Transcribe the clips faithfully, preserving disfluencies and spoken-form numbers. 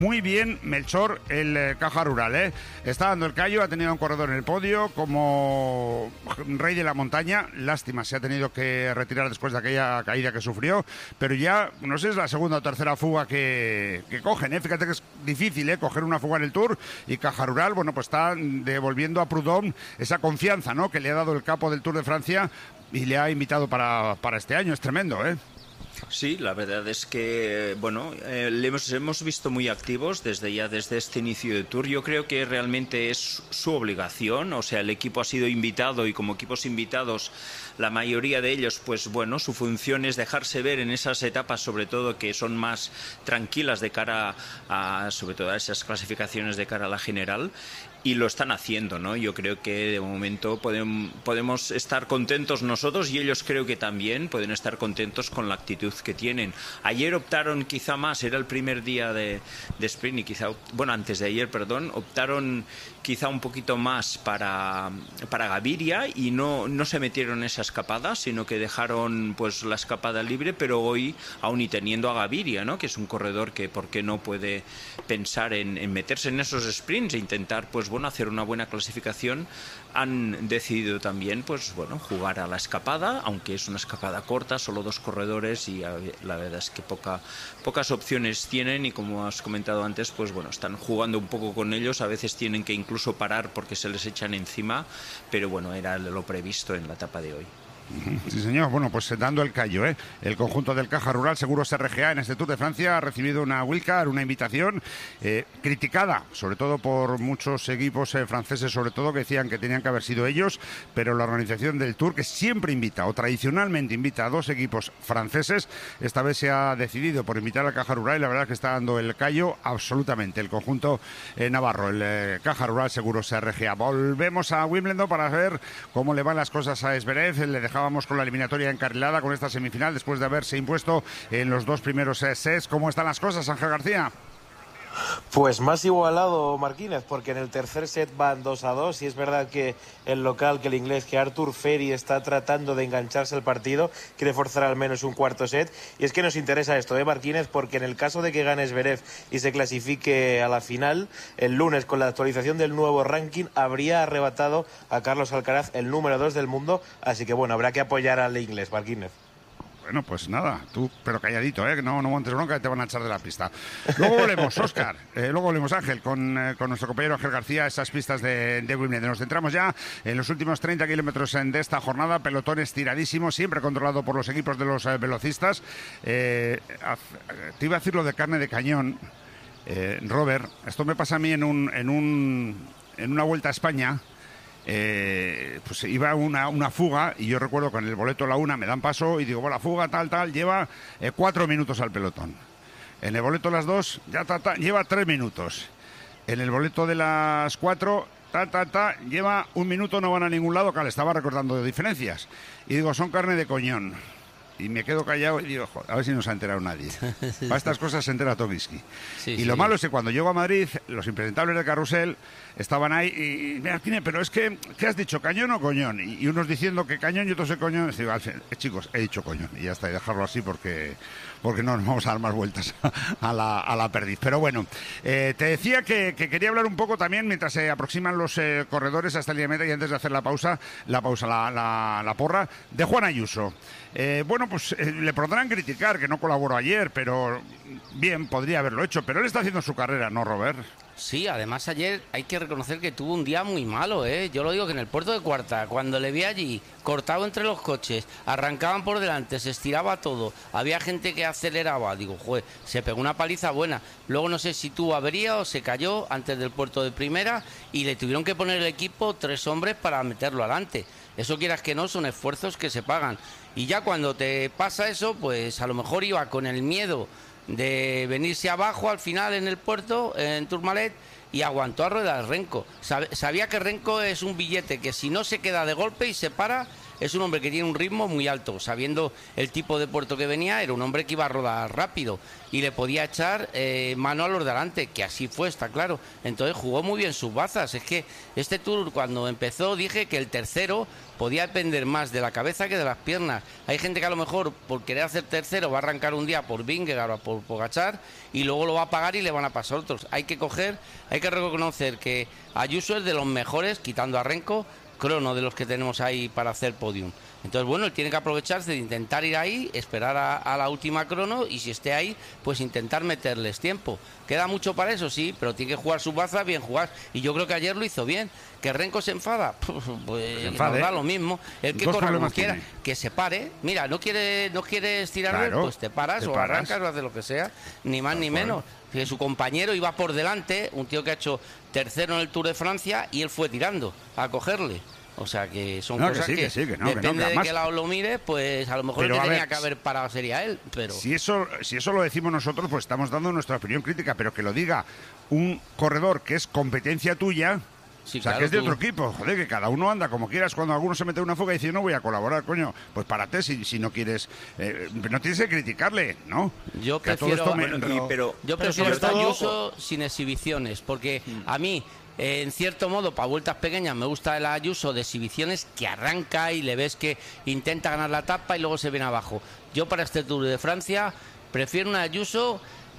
Muy bien, Melchor, el eh, Caja Rural, ¿eh? Está dando el callo, ha tenido un corredor en el podio como rey de la montaña. Lástima, se ha tenido que retirar después de aquella caída que sufrió, pero ya, no sé, es la segunda o tercera fuga que, que cogen, ¿eh? Fíjate que es difícil, ¿eh? Coger una fuga en el Tour, y Caja Rural, bueno, pues está devolviendo a Prudhomme esa confianza, ¿no?, que le ha dado el capo del Tour de Francia y le ha invitado para, para este año. Es tremendo, ¿eh? Sí, la verdad es que, bueno, eh, le hemos, hemos visto muy activos desde ya, desde este inicio de Tour. Yo creo que realmente es su obligación, o sea, el equipo ha sido invitado y como equipos invitados, la mayoría de ellos, pues bueno, su función es dejarse ver en esas etapas, sobre todo que son más tranquilas de cara a, sobre todo a esas clasificaciones de cara a la general. Y lo están haciendo, ¿no? Yo creo que de momento podemos, podemos estar contentos nosotros y ellos creo que también pueden estar contentos con la actitud que tienen. Ayer optaron quizá más, era el primer día de, de sprint y quizá, bueno, antes de ayer, perdón, optaron quizá un poquito más para, para Gaviria y no, no se metieron en esa escapada, sino que dejaron pues la escapada libre, pero hoy, aún y teniendo a Gaviria, ¿no?, que es un corredor que por qué no puede pensar en, en meterse en esos sprints e intentar pues bueno, hacer una buena clasificación, han decidido también pues bueno, jugar a la escapada, aunque es una escapada corta, solo dos corredores y la verdad es que poca, pocas opciones tienen y como has comentado antes, pues bueno, están jugando un poco con ellos, a veces tienen que incluso parar porque se les echan encima, pero bueno, era lo previsto en la etapa de hoy. Sí, señor. Bueno, pues dando el callo, ¿eh? El conjunto del Caja Rural Seguros R G A en este Tour de Francia ha recibido una wildcard, una invitación eh, criticada, sobre todo por muchos equipos eh, franceses, sobre todo, que decían que tenían que haber sido ellos, pero la organización del Tour, que siempre invita o tradicionalmente invita a dos equipos franceses, esta vez se ha decidido por invitar al Caja Rural y la verdad es que está dando el callo absolutamente el conjunto eh, navarro, el eh, Caja Rural Seguros R G A. Volvemos a Wimbledon para ver cómo le van las cosas a Zverev. Le dejaba Vamos con la eliminatoria encarrilada, con esta semifinal, después de haberse impuesto en los dos primeros sets. ¿Cómo están las cosas, Ángel García? Pues más igualado, Marquínez, porque en el tercer set van dos a dos y es verdad que el local, que el inglés, que Arthur Ferry está tratando de engancharse al partido, quiere forzar al menos un cuarto set. Y es que nos interesa esto, ¿eh, Marquínez? Porque en el caso de que gane Zverev y se clasifique a la final, el lunes, con la actualización del nuevo ranking, habría arrebatado a Carlos Alcaraz el número dos del mundo. Así que bueno, habrá que apoyar al inglés, Marquínez. Bueno, pues nada, tú, pero calladito, ¿eh? Que no, no montes bronca, que te van a echar de la pista. Luego volvemos, Óscar, eh, luego volvemos, Ángel, con, eh, con nuestro compañero Ángel García, esas pistas de, de Wimbledon. Nos centramos ya en los últimos treinta kilómetros de esta jornada, pelotón estiradísimo, siempre controlado por los equipos de los eh, velocistas. Eh, te iba a decir lo de carne de cañón, eh, Robert, esto me pasa a mí en, un, en, un, en una Vuelta a España. Eh, pues iba una, una fuga y yo recuerdo que en el boleto la una me dan paso y digo, bueno, la fuga tal, tal, lleva eh, cuatro minutos al pelotón. En el boleto las dos, ya ta, ta, lleva tres minutos. En el boleto de las cuatro, ta, ta, ta, lleva un minuto, no van a ningún lado, que le estaba recordando de diferencias. Y digo, son carne de coñón. Y me quedo callado y digo, joder, a ver si no se ha enterado nadie. Para estas cosas se entera Tomiski. Sí, y sí. Lo malo es que cuando llego a Madrid, los impresentables de Carrusel estaban ahí y, mira, Martínez, pero es que, ¿qué has dicho? ¿Cañón o coñón? Y, y unos diciendo que cañón y otros de coñón. Y digo, eh, chicos, he dicho coñón. Y ya está, y dejarlo así porque, porque no nos vamos a dar más vueltas a la, a la perdiz. Pero bueno, eh, te decía que, que quería hablar un poco también, mientras se aproximan los eh, corredores a esta línea de meta y antes de hacer la pausa, la pausa, la, la, la porra, de Juan Ayuso. Eh, bueno, pues eh, le podrán criticar que no colaboró ayer, pero bien, podría haberlo hecho. Pero él está haciendo su carrera, ¿no, Robert? Sí, además ayer hay que reconocer que tuvo un día muy malo, ¿eh? Yo lo digo que en el puerto de Cuarta, cuando le vi allí, cortado entre los coches, arrancaban por delante, se estiraba todo, había gente que aceleraba, digo, joder, se pegó una paliza buena. Luego no sé si tuvo avería o se cayó antes del puerto de primera y le tuvieron que poner el equipo tres hombres para meterlo adelante. Eso, quieras que no, son esfuerzos que se pagan. Y ya cuando te pasa eso, pues a lo mejor iba con el miedo de venirse abajo al final en el puerto, en Tourmalet, y aguantó a ruedas Renko. Sabía que Renko es un billete que si no se queda de golpe y se para, es un hombre que tiene un ritmo muy alto. Sabiendo el tipo de puerto que venía, era un hombre que iba a rodar rápido y le podía echar eh, mano a los de delante, que así fue, está claro. Entonces jugó muy bien sus bazas. Es que este Tour, cuando empezó, dije que el tercero podía depender más de la cabeza que de las piernas. Hay gente que a lo mejor por querer hacer tercero va a arrancar un día por Vingegaard o por Pogačar y luego lo va a pagar y le van a pasar otros. Hay que coger, hay que reconocer que Ayuso es de los mejores, quitando a Renko, crono de los que tenemos ahí para hacer podium. Entonces, bueno, él tiene que aprovecharse de intentar ir ahí, esperar a, a la última crono y si esté ahí, pues intentar meterles tiempo. Queda mucho para eso, sí, pero tiene que jugar su baza, bien jugar. Y yo creo que ayer lo hizo bien. ¿Que Renko se enfada? Pues enfade, nos da lo mismo. El que corra como quiera, tiene. Que se pare. Mira, no quiere, no quieres tirarle, claro, pues te paras te o paras. arrancas o haces lo que sea. Ni más Tal ni cual. menos. Que su compañero iba por delante, un tío que ha hecho tercero en el Tour de Francia y él fue tirando a cogerle. O sea que son no, cosas que, sí, que, que, sí, que no, depende que no, que de además, qué lado lo mire, pues a lo mejor el que tenía ver, que haber parado sería él. Pero si eso, si eso lo decimos nosotros, pues estamos dando nuestra opinión crítica, pero que lo diga un corredor que es competencia tuya. Sí, o sea, claro, que es de tú. otro equipo, joder, que cada uno anda como quieras. Cuando alguno se mete en una fuga y dice, no voy a colaborar, coño, pues párate si, si no quieres, eh, no tienes que criticarle, ¿no? Yo que prefiero, me... pero, pero, yo prefiero estar Ayuso sin exhibiciones, porque mm. a mí, eh, en cierto modo, para vueltas pequeñas, me gusta el Ayuso de exhibiciones que arranca y le ves que intenta ganar la etapa y luego se viene abajo. Yo para este Tour de Francia prefiero un Ayuso...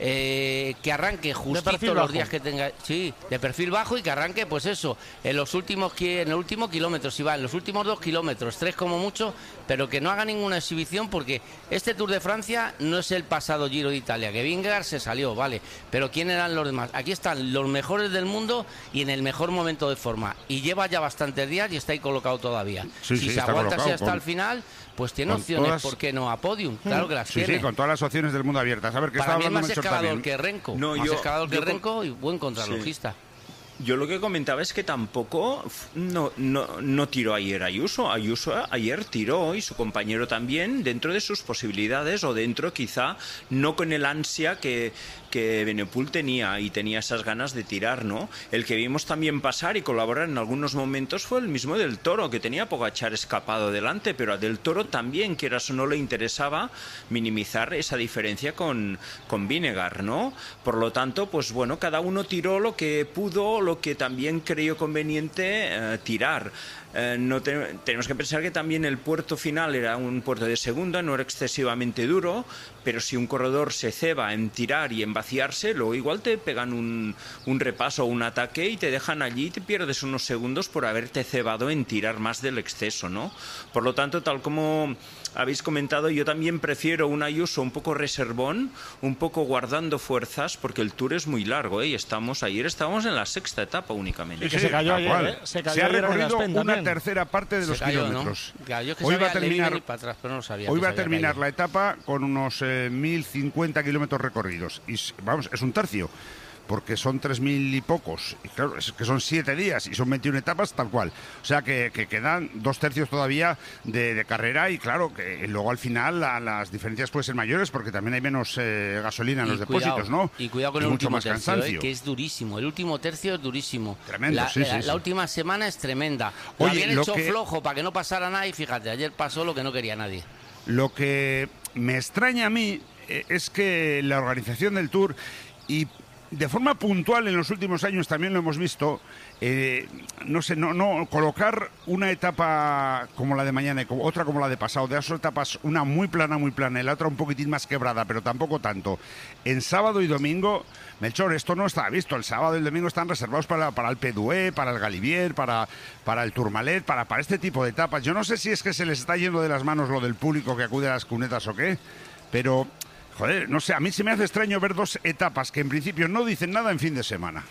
Eh, que arranque justito los días que tenga, sí, de perfil bajo y que arranque, pues eso, en los últimos en el último kilómetro, si va, en los últimos dos kilómetros, tres como mucho, pero que no haga ninguna exhibición porque este Tour de Francia no es el pasado Giro de Italia, que Vingegaard se salió, vale, pero ¿quién eran los demás? Aquí están los mejores del mundo y en el mejor momento de forma, y lleva ya bastantes días y está ahí colocado todavía. Sí, si sí, se aguanta así hasta con... el final, pues tiene opciones, todas... ¿por qué no? A podium, claro que las sí, tiene. Sí, con todas las opciones del mundo abiertas. A ver, ¿qué está hablando más escalador que Renko, no, más yo, escalador que Renko y buen contrarrelojista. Sí. Yo lo que comentaba es que tampoco no, no, no tiró ayer Ayuso. Ayuso ayer tiró y su compañero también dentro de sus posibilidades o dentro quizá no con el ansia que, que Benepul tenía y tenía esas ganas de tirar, ¿no? El que vimos también pasar y colaborar en algunos momentos fue el mismo Del Toro, que tenía Pogačar escapado delante, pero a Del Toro también, quieras o no, le interesaba minimizar esa diferencia con, con Vingegaard, ¿no? Por lo tanto, pues bueno, cada uno tiró lo que pudo, lo que también creyó conveniente eh, tirar. Eh, no te, tenemos que pensar que también el puerto final era un puerto de segunda, no era excesivamente duro, pero si un corredor se ceba en tirar y en vaciarse, luego igual te pegan un, un repaso o un ataque y te dejan allí y te pierdes unos segundos por haberte cebado en tirar más del exceso, ¿no? Por lo tanto, tal como habéis comentado, yo también prefiero un Ayuso un poco reservón, un poco guardando fuerzas, porque el Tour es muy largo, ¿eh? Y estamos, ayer estábamos en la sexta etapa únicamente. Y que sí, se cayó ayer, ¿eh? Se, cayó se ha recorrido una también. tercera parte de se los cayó, kilómetros. ¿no? Claro, yo que hoy va a terminar, para atrás, pero no sabía hoy va a sabía terminar caído. la etapa con unos eh, mil cincuenta kilómetros recorridos. Y vamos, es un tercio. Porque son tres mil y pocos, y claro, es que son siete días y son veintiuna etapas tal cual. O sea que, que quedan dos tercios todavía de, de carrera y claro, que luego al final la, las diferencias pueden ser mayores porque también hay menos eh, gasolina en y los cuidado, depósitos, ¿no? Y cuidado con y el mucho último más tercio, cansancio. Eh, que es durísimo. El último tercio es durísimo. Tremendo, la, sí, la, sí, la sí. última semana es tremenda. Oye, lo habían lo hecho que... flojo para que no pasara nada y fíjate, ayer pasó lo que no quería nadie. Lo que me extraña a mí eh, es que la organización del Tour y de forma puntual en los últimos años también lo hemos visto, eh, no sé, no, no colocar una etapa como la de mañana y como, otra como la de pasado, de esas etapas, una muy plana, muy plana y la otra un poquitín más quebrada, pero tampoco tanto. En sábado y domingo, Melchor, esto no está visto. El sábado y el domingo están reservados para, para el P D U E, para el Galibier, para, para el Tourmalet, para, para este tipo de etapas. Yo no sé si es que se les está yendo de las manos lo del público que acude a las cunetas o qué, pero... Joder, no sé, a mí se me hace extraño ver dos etapas que en principio no dicen nada en fin de semana.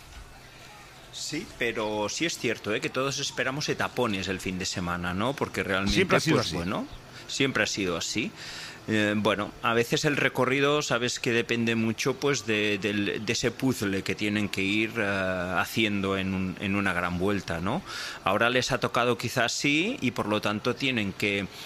Sí, pero sí es cierto, ¿eh? Que todos esperamos etapones el fin de semana, ¿no? Porque realmente, siempre ha sido pues, así. Bueno, siempre ha sido así. Eh, bueno, a veces el recorrido, sabes que depende mucho pues de, de, de ese puzzle que tienen que ir uh, haciendo en, un, en una gran vuelta, ¿no? Ahora les ha tocado quizás sí y por lo tanto tienen que... que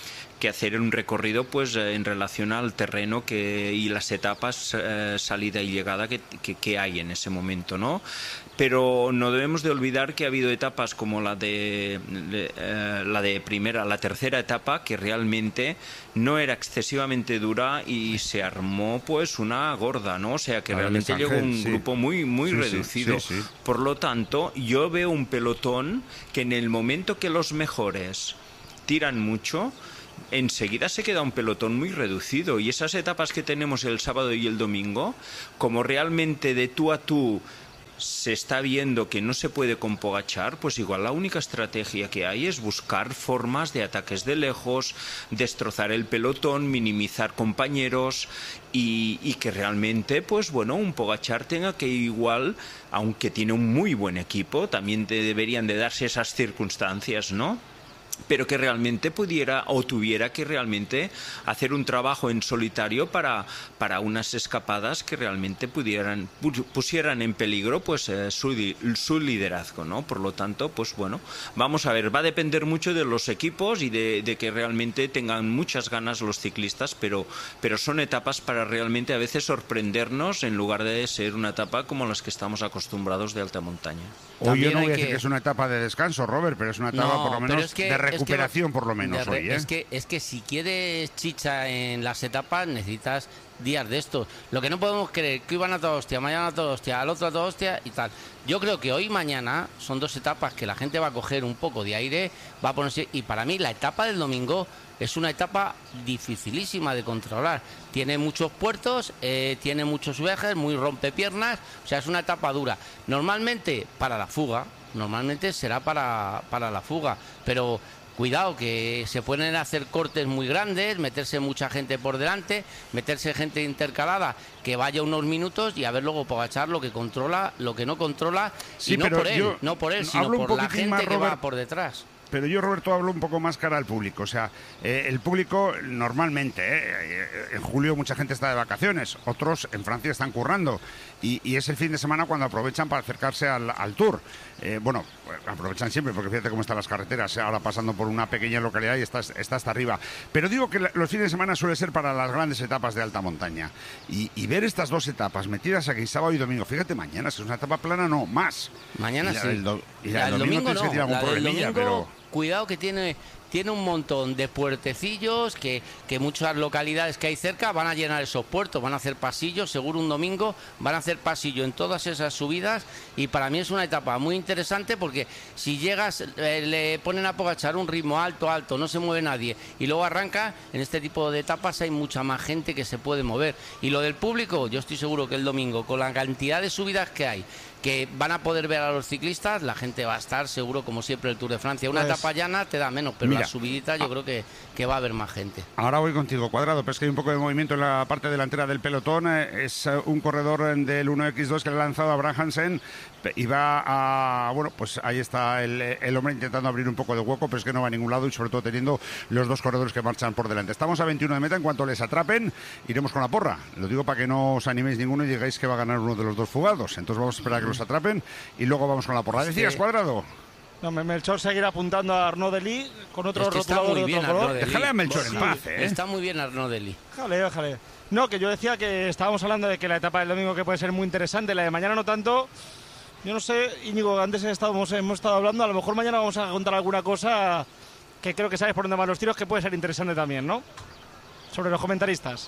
que hacer un recorrido pues eh, en relación al terreno que, y las etapas eh, salida y llegada que, que, que hay en ese momento, ¿no? Pero no debemos de olvidar que ha habido etapas como la de, de eh, la de primera, la tercera etapa, que realmente no era excesivamente dura y se armó pues una gorda, ¿no? O sea que la realmente Ángel, llegó un sí. grupo muy muy sí, reducido. Sí, sí, sí. Por lo tanto, yo veo un pelotón que en el momento que los mejores tiran mucho, enseguida se queda un pelotón muy reducido, y esas etapas que tenemos el sábado y el domingo, como realmente de tú a tú se está viendo que no se puede con Pogačar, pues igual la única estrategia que hay es buscar formas de ataques de lejos, destrozar el pelotón, minimizar compañeros y, y que realmente, pues bueno, un Pogačar tenga que igual, aunque tiene un muy buen equipo, también te deberían de darse esas circunstancias, ¿no? Pero que realmente pudiera o tuviera que realmente hacer un trabajo en solitario para, para unas escapadas que realmente pudieran pusieran en peligro pues eh, su, su liderazgo, ¿no? Por lo tanto, pues bueno, vamos a ver, va a depender mucho de los equipos y de, de que realmente tengan muchas ganas los ciclistas, pero, pero son etapas para realmente a veces sorprendernos en lugar de ser una etapa como las que estamos acostumbrados de alta montaña. Hoy yo no voy a que... decir que es una etapa de descanso, Robert, pero es una etapa no, por lo menos es que, de recuperación, es que, por lo menos de, hoy. ¿eh? Es que, es que si quieres chicha en las etapas necesitas días de estos. Lo que no podemos creer que iban a toda hostia, mañana a toda hostia, al otro a toda hostia y tal. Yo creo que hoy y mañana son dos etapas que la gente va a coger un poco de aire, va a ponerse, y para mí la etapa del domingo es una etapa dificilísima de controlar. Tiene muchos puertos, eh, tiene muchos viajes, muy rompepiernas, o sea, es una etapa dura. Normalmente para la fuga, normalmente será para, para la fuga, pero cuidado que se pueden hacer cortes muy grandes, meterse mucha gente por delante, meterse gente intercalada que vaya unos minutos y a ver luego Pogačar lo que controla, lo que no controla, sí, y no por él, yo no por él, sino por la gente más, que Robert, va por detrás. Pero yo, Roberto, hablo un poco más cara al público. O sea, eh, el público normalmente, eh, en julio mucha gente está de vacaciones, otros en Francia están currando. Y, y es el fin de semana cuando aprovechan para acercarse al, al Tour. Eh, bueno, aprovechan siempre, porque fíjate cómo están las carreteras, ahora pasando por una pequeña localidad y está, está hasta arriba. Pero digo que la, los fines de semana suele ser para las grandes etapas de alta montaña. Y, y ver estas dos etapas metidas aquí sábado y domingo, fíjate, mañana, si es una etapa plana, no, más. Mañana y la, sí. El do, y la, la el el domingo, domingo tienes no, que tirar algún la del problemilla, domingo, pero... Cuidado que tiene, tiene un montón de puertecillos que, que muchas localidades que hay cerca van a llenar esos puertos, van a hacer pasillos, seguro un domingo van a hacer pasillo en todas esas subidas, y para mí es una etapa muy interesante porque si llegas, eh, le ponen a Pogačar un ritmo alto, alto, no se mueve nadie y luego arranca, en este tipo de etapas hay mucha más gente que se puede mover. Y lo del público, yo estoy seguro que el domingo, con la cantidad de subidas que hay, que van a poder ver a los ciclistas, la gente va a estar seguro, como siempre, el Tour de Francia. Una pues, etapa llana te da menos, pero mira, la subidita yo creo que, que va a haber más gente. Ahora voy contigo, Cuadrado, pero es que hay un poco de movimiento en la parte delantera del pelotón. Es un corredor del uno equis dos que le ha lanzado a Brad Hansen y va a... Bueno, pues ahí está el, el hombre intentando abrir un poco de hueco, pero es que no va a ningún lado y sobre todo teniendo los dos corredores que marchan por delante. Estamos a veintiuno de meta, en cuanto les atrapen, iremos con la porra. Lo digo para que no os animéis ninguno y digáis que va a ganar uno de los dos fugados. Entonces vamos a esperar a que los atrapen y luego vamos con la porra. ¿Decías, sí. Cuadrado? No, Melchor seguirá apuntando a Arnaud Delis con otro es que rotulador de otro color. Déjale a Melchor sí. en paz, ¿eh? Está muy bien Arnaud Delis. Déjale, déjale. No, que yo decía que estábamos hablando de que la etapa del domingo que puede ser muy interesante, la de mañana no tanto. Yo no sé, Íñigo, antes estábamos, hemos estado hablando, a lo mejor mañana vamos a contar alguna cosa que creo que sabes por dónde van los tiros, que puede ser interesante también, ¿no? Sobre los comentaristas.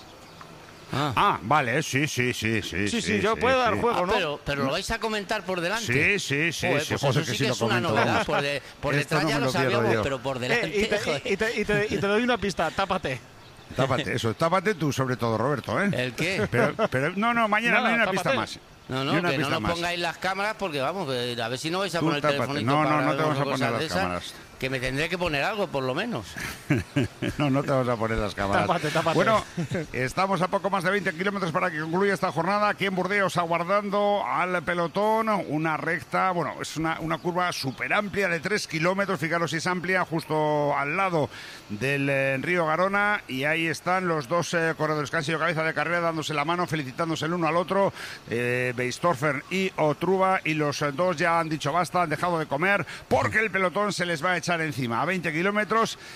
Ah. ah, vale, sí, sí, sí, sí. Sí, sí, sí yo sí, puedo sí. dar juego, ¿no? Ah, pero, pero lo vais a comentar por delante. Sí, sí, sí. Joder, sí, pues joder, eso que sí que sí es lo una novedad. Por, de, por detrás no ya lo, lo sabíamos, yo. pero por delante. Eh, y, te, y, te, y, te, y te doy una pista, tápate. Tápate, eso, tápate tú sobre todo, Roberto, ¿eh? ¿El qué? Pero, pero no, no, mañana no hay una tápate. pista más. No, no, que no nos más. pongáis las cámaras porque vamos, a ver si no vais a tú poner tápate. el telefonito No, para no, no te vamos a poner las esa, cámaras. Que me tendré que poner algo, por lo menos. no, no te vamos a poner las cámaras. Tápate, tápate. Bueno, estamos a poco más de veinte kilómetros para que concluya esta jornada. Aquí en Burdeos, aguardando al pelotón. Una recta, bueno, es una, una curva súper amplia de tres kilómetros. Fijaros si es amplia, justo al lado del eh, río Garona. Y ahí están los dos eh, corredores que han sido cabeza de carrera, dándose la mano, felicitándose el uno al otro. Eh, Weistorfer y Otruba. Y los eh, dos ya han dicho basta, han dejado de comer, porque el pelotón se les va a echar encima a veinte kilómetros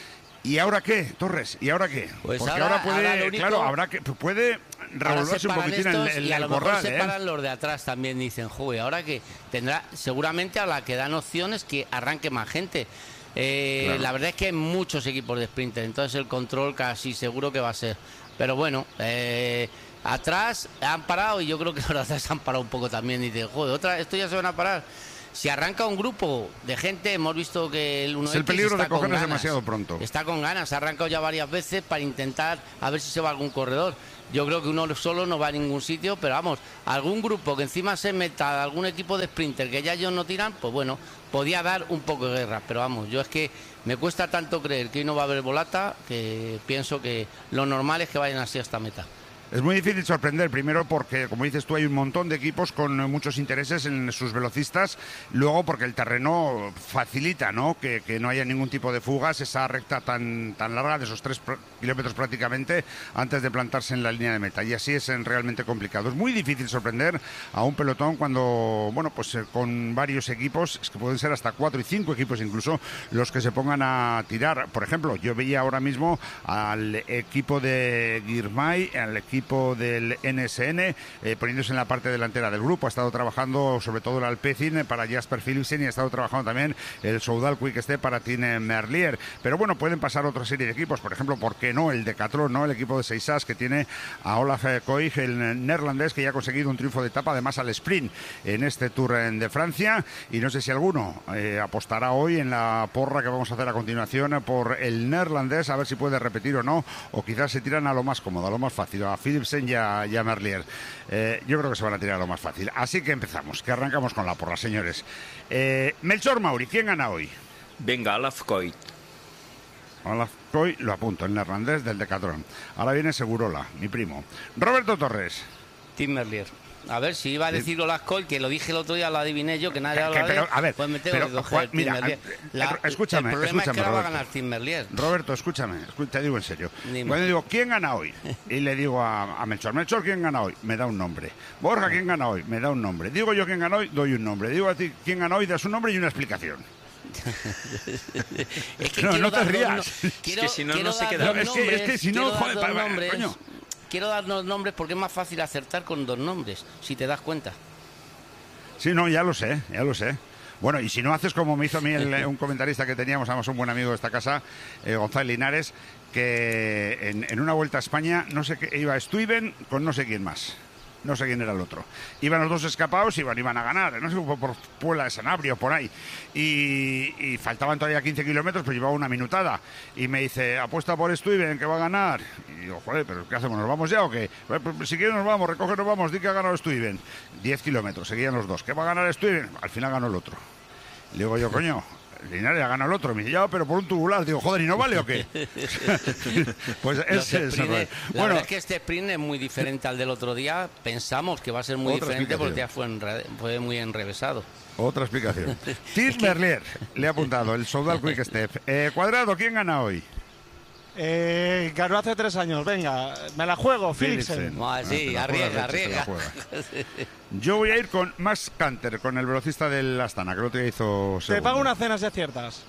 ¿Y ahora qué, Torres? ¿Y ahora qué? Pues Porque ahora, ahora puede, ahora único, claro, habrá que puede revolverse un poquitín el, el, y a el lo mejor corral, se ¿eh? paran los de atrás también, dicen, joder, ahora que tendrá, seguramente a la que dan opciones que arranque más gente. Eh, claro. La verdad es que hay muchos equipos de sprinter, entonces el control casi seguro que va a ser. Pero bueno, eh, atrás han parado y yo creo que los de atrás han parado un poco también. Y dicen, joder, otra, esto ya se van a parar. Si arranca un grupo de gente, hemos visto que el uno X es el peligro está de cogernos con ganas, demasiado pronto. Está con ganas, ha arrancado ya varias veces para intentar a ver si se va algún corredor. Yo creo que uno solo no va a ningún sitio, pero vamos, algún grupo que encima se meta, algún equipo de sprinter que ya ellos no tiran, pues bueno, podía dar un poco de guerra. Pero vamos, yo es que me cuesta tanto creer que hoy no va a haber volata, que pienso que lo normal es que vayan así hasta meta. Es muy difícil sorprender, primero porque, como dices tú, hay un montón de equipos con muchos intereses en sus velocistas, luego porque el terreno facilita, ¿no?, que, que no haya ningún tipo de fugas, esa recta tan, tan larga de esos tres kilómetros prácticamente antes de plantarse en la línea de meta, y así es realmente complicado. Es muy difícil sorprender a un pelotón cuando, bueno, pues con varios equipos, es que pueden ser hasta cuatro y cinco equipos incluso, los que se pongan a tirar. Por ejemplo, yo veía ahora mismo al equipo de Girmay, al equipo del N S N, eh, poniéndose en la parte delantera del grupo. Ha estado trabajando sobre todo el Alpecin para Jasper Philipsen y ha estado trabajando también el Soudal Quick Step para Tine Merlier. Pero bueno, pueden pasar otra serie de equipos, por ejemplo, ¿por qué no? El Decathlon, ¿no?, el equipo de Seisas, que tiene a Olaf Koig, el neerlandés, que ya ha conseguido un triunfo de etapa, además al sprint en este Tour de Francia, y no sé si alguno eh, apostará hoy en la porra que vamos a hacer a continuación por el neerlandés, a ver si puede repetir o no, o quizás se tiran a lo más cómodo, a lo más fácil, a Philipsen y a, y a Merlier. Eh, yo creo que se van a tirar a lo más fácil. Así que empezamos, que arrancamos con la porra, señores. Eh, Melchor Mauri, ¿quién gana hoy? Venga, Olaf Koig. Olaf Koig, lo apunto, el neerlandés del Decathlon. Ahora viene Segurola, mi primo. Roberto Torres. Tim Merlier. A ver, si iba a decir Olaf Koig, que lo dije el otro día, lo adiviné yo, que nadie Que- habla que- pero, de él, a ver, pues me tengo pero, que coger Juan, Tim mira, Merlier. eh, La- escúchame, el problema escúchame, es que ahora va a Roberto. ganar Tim Merlier. Roberto, escúchame, escú- te digo en serio. Dime. Cuando digo, ¿quién gana hoy? Y le digo a, a Melchor, Melchor, ¿quién gana hoy? Me da un nombre. Borja, ¿quién gana hoy? Me da un nombre. Digo yo, ¿quién gana hoy? Doy un nombre. Digo a ti, ¿quién gana hoy? Das un nombre y una explicación. Es que No, quiero no te dar dos rías. no- Es quiero- que si no, quiero no se dar queda. dos No, es que- es nombres, que si no, quiero dar joder, dos pa- pa- nombres. coño. Quiero dar dos nombres porque es más fácil acertar con dos nombres, si te das cuenta. Sí, no, ya lo sé, ya lo sé. Bueno, y si no haces como me hizo a mí el- un comentarista que teníamos, además un buen amigo de esta casa, eh, Gonzalo Linares, que en, en una vuelta a España, no sé qué, iba Stuyven con no sé quién más. No sé quién era el otro. Iban los dos escapados y iban, iban a ganar. No sé, por, por Puebla de Sanabria o por ahí. Y, y faltaban todavía quince kilómetros, pero llevaba una minutada. Y me dice, apuesta por Stuyven, que va a ganar. Y digo, joder, ¿pero qué hacemos? ¿Nos vamos ya o qué? Pues, si quieres nos vamos, recoge, nos vamos. Di que ha ganado Stuyven. diez kilómetros, seguían los dos. ¿Qué va a ganar Stuyven? Al final ganó el otro. Le digo yo, coño, Linares ha ganado el otro. Me dice, ya, pero por un tubular. Digo, joder, ¿y no vale o qué? Pues Los ese es el sprints, rollo. la Bueno, verdad es que este sprint es muy diferente al del otro día. Pensamos que va a ser muy Otra diferente porque ya explicación. fue, enre- fue muy enrevesado. otra explicación. Tim Merlier, le ha apuntado, el Soudal Quick Step. Eh, Cuadrado, ¿quién gana hoy? Eh, ganó hace tres años, venga, me la juego, Philipsen. Philipsen. Ah, sí, te la arriesga, juegas, leche, te la arriesga. juegas. Yo voy a ir con Max Canter, con el velocista del Astana, que el otro día hizo Te segundo. pago unas cenas de ciertas.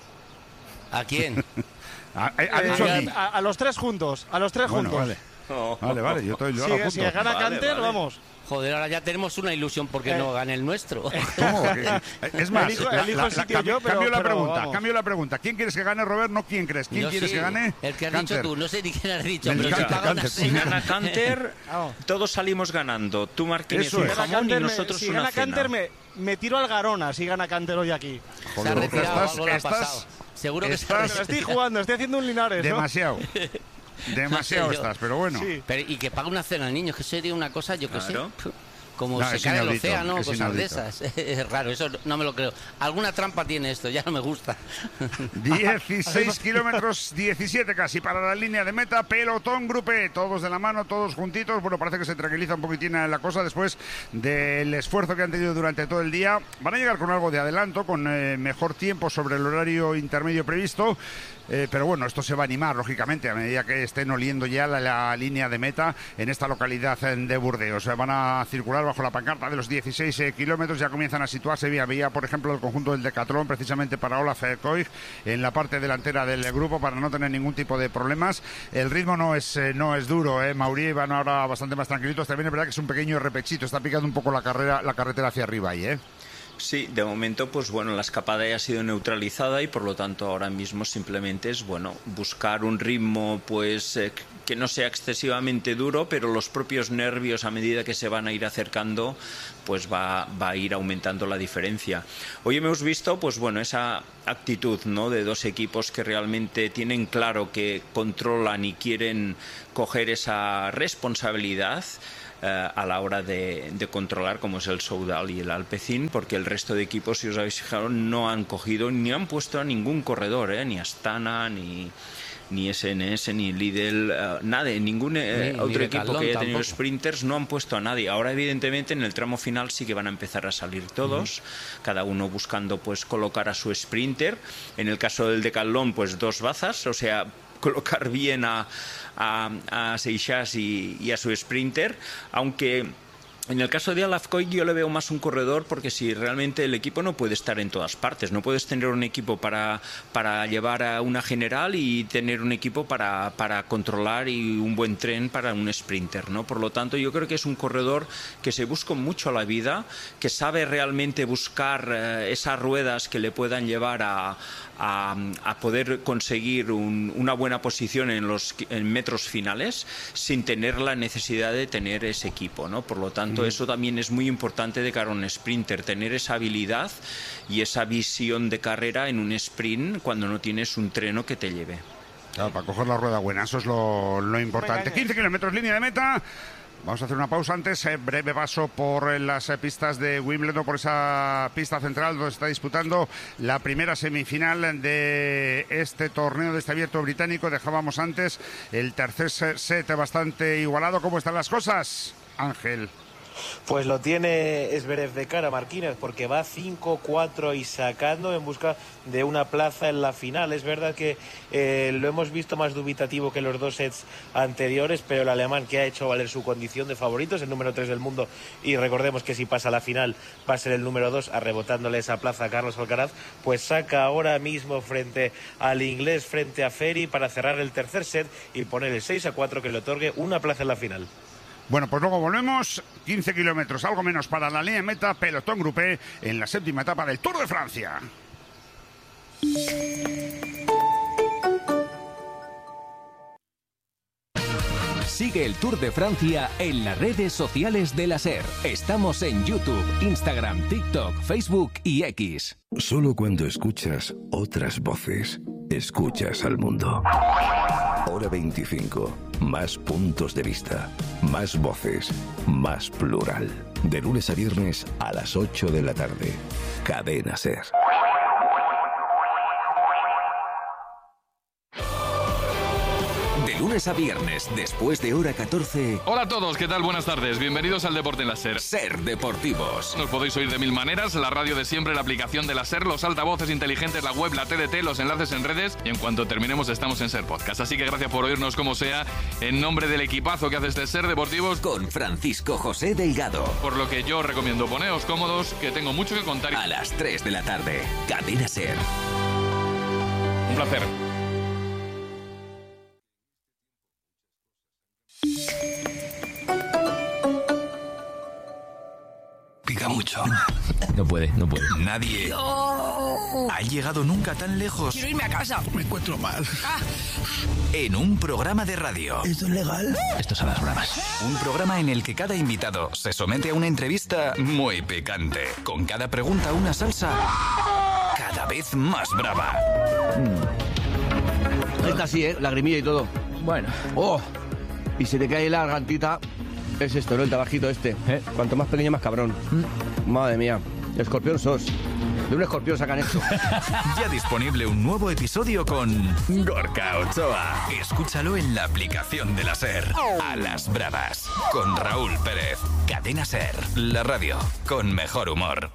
¿A quién? Ha, ha- ha Eh, dicho a mí. a, a los tres juntos, a los tres Bueno, juntos. vale. Oh. Vale, vale, yo, estoy, yo Si, lo si apunto. gana Vale, Canter, vale. vamos. Joder, ahora ya tenemos una ilusión porque Eh. no gane el nuestro. ¿Cómo? Que- Es más, Elijo- la- elijo la- el la- sitio cambio, yo, pero- cambio la pero pregunta, vamos. cambio la pregunta. ¿Quién quieres que gane, Robert? No, ¿quién crees? ¿Quién Yo quieres sí, que gane? El que has Canter. dicho tú, no sé ni quién has dicho, Me pero encanta, te paga una Canter. Si cena. gana Canter, Vamos. todos salimos ganando. Tú, Martínez, Eso un es. Gana jamón y Canter, me- nosotros si una gana cena. Canter, me, me tiro al Garona si gana Canter hoy aquí. Se ha Joder, retirado, estás- algo le ha estás- pasado. Seguro que se ha estás- Me la retirado. estoy jugando, estoy haciendo un Linares, ¿no? Demasiado. Demasiado No sé yo. estás, pero bueno. Sí. Pero, y que pague una cena al niño, que sería una cosa, yo que Claro. sé. Como No, se es cae el inaudito, océano, es cosas inaudito. de esas. Es raro, eso no me lo creo. Alguna trampa tiene esto, ya no me gusta. dieciséis kilómetros, diecisiete casi para la línea de meta, pelotón grupé, todos de la mano, todos juntitos. Bueno, parece que se tranquiliza un poquitín la cosa después del esfuerzo que han tenido durante todo el día. Van a llegar con algo de adelanto, con eh, mejor tiempo sobre el horario intermedio previsto. Eh, pero bueno, esto se va a animar, lógicamente, a medida que estén oliendo ya la, la línea de meta en esta localidad de Burdeos. Van a circular, van bajo la pancarta de los dieciséis eh, kilómetros. Ya comienzan a situarse vía vía, por ejemplo, el conjunto del Decathlon, precisamente para Olaf Koig, en la parte delantera del grupo, para no tener ningún tipo de problemas. El ritmo no es eh, no es duro, eh. Mauri van ahora bastante más tranquilitos. También es verdad que es un pequeño repechito, está picando un poco la carrera, la carretera hacia arriba ahí, ¿eh? Sí, de momento, pues bueno, la escapada ya ha sido neutralizada y por lo tanto ahora mismo simplemente es, bueno, buscar un ritmo, pues, eh, que no sea excesivamente duro, pero los propios nervios, a medida que se van a ir acercando, pues va, va a ir aumentando la diferencia. Hoy hemos visto, pues bueno, esa actitud, ¿no?, de dos equipos que realmente tienen claro que controlan y quieren coger esa responsabilidad Uh, a la hora de, de controlar, como es el Soudal y el Alpecin, porque el resto de equipos, si os habéis fijado, no han cogido ni han puesto a ningún corredor, ¿eh? Ni Astana, ni, ni S N S, ni Lidl, uh, nada, ningún eh, ni, otro ni equipo que haya tenido tampoco. Sprinters no han puesto a nadie. Ahora, evidentemente, en el tramo final sí que van a empezar a salir todos, uh-huh. cada uno buscando, pues, colocar a su sprinter. En el caso del Decathlon, pues dos bazas, o sea, colocar bien a, a, a Seixas y, y a su sprinter, aunque en el caso de Olaf Koig yo le veo más un corredor, porque si realmente el equipo no puede estar en todas partes, no puedes tener un equipo para, para llevar a una general y tener un equipo para, para controlar y un buen tren para un sprinter, ¿no? Por lo tanto, yo creo que es un corredor que se busca mucho la vida, que sabe realmente buscar eh, esas ruedas que le puedan llevar a A, a poder conseguir un, una buena posición en los en metros finales sin tener la necesidad de tener ese equipo, ¿no? Por lo tanto, mm. eso también es muy importante de cara a un sprinter, tener esa habilidad y esa visión de carrera en un sprint cuando no tienes un treno que te lleve. Claro, para coger la rueda buena, eso es lo, lo importante. quince kilómetros, línea de meta. Vamos a hacer una pausa antes, eh, breve paso por eh, las eh, pistas de Wimbledon, por esa pista central donde se está disputando la primera semifinal de este torneo, de este abierto británico. Dejábamos antes el tercer set bastante igualado. ¿Cómo están las cosas, Ángel? Pues lo tiene Zverev de cara, Marquínez, porque va cinco cuatro y sacando en busca de una plaza en la final. Es verdad que eh, lo hemos visto más dubitativo que los dos sets anteriores, pero el alemán, que ha hecho valer su condición de favorito, es el número tres del mundo, y recordemos que si pasa a la final va a ser el número dos, arrebotándole esa plaza a Carlos Alcaraz, pues saca ahora mismo frente al inglés, frente a Ferry, para cerrar el tercer set y poner el seis a cuatro, que le otorgue una plaza en la final. Bueno, pues luego volvemos, quince kilómetros, algo menos para la línea de meta, pelotón grupé en la séptima etapa del Tour de Francia. Sigue el Tour de Francia en las redes sociales de la SER. Estamos en YouTube, Instagram, TikTok, Facebook y X. Solo cuando escuchas otras voces, escuchas al mundo. Hora veinticinco. Más puntos de vista, más voces, más plural. De lunes a viernes a las ocho de la tarde. Cadena SER. De lunes a viernes, después de hora catorce. Hola a todos, ¿qué tal? Buenas tardes. Bienvenidos al Deporte en la SER. SER Deportivos. Nos podéis oír de mil maneras: la radio de siempre, la aplicación de la SER, los altavoces inteligentes, la web, la T D T, los enlaces en redes, y en cuanto terminemos estamos en SER Podcast. Así que gracias por oírnos como sea, en nombre del equipazo que hace este SER Deportivos, con Francisco José Delgado. Por lo que yo recomiendo, poneos cómodos, que tengo mucho que contar. A las tres de la tarde, Cadena SER. Un placer. Pica mucho. No puede, no puede. Nadie no. ha llegado nunca tan lejos. Quiero irme a casa. Me encuentro mal. Ah. En un programa de radio. ¿Esto es legal? Esto son las bromas. Un programa en el que cada invitado se somete a una entrevista muy picante. Con cada pregunta una salsa cada vez más brava. Mm. Esta sí, ¿eh? Lagrimilla y todo. Bueno. ¡Oh! Y se te cae la gargantita. Es esto, ¿no? El tabajito este. ¿Eh? Cuanto más pequeño, más cabrón. ¿Mm? Madre mía. Escorpión sos. De un escorpión sacan esto. Ya disponible un nuevo episodio con Gorka Ochoa. Escúchalo en la aplicación de la SER. A las bravas. Con Raúl Pérez. Cadena SER. La radio con mejor humor.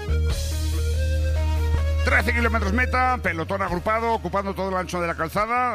trece kilómetros meta, pelotón agrupado, ocupando todo el ancho de la calzada.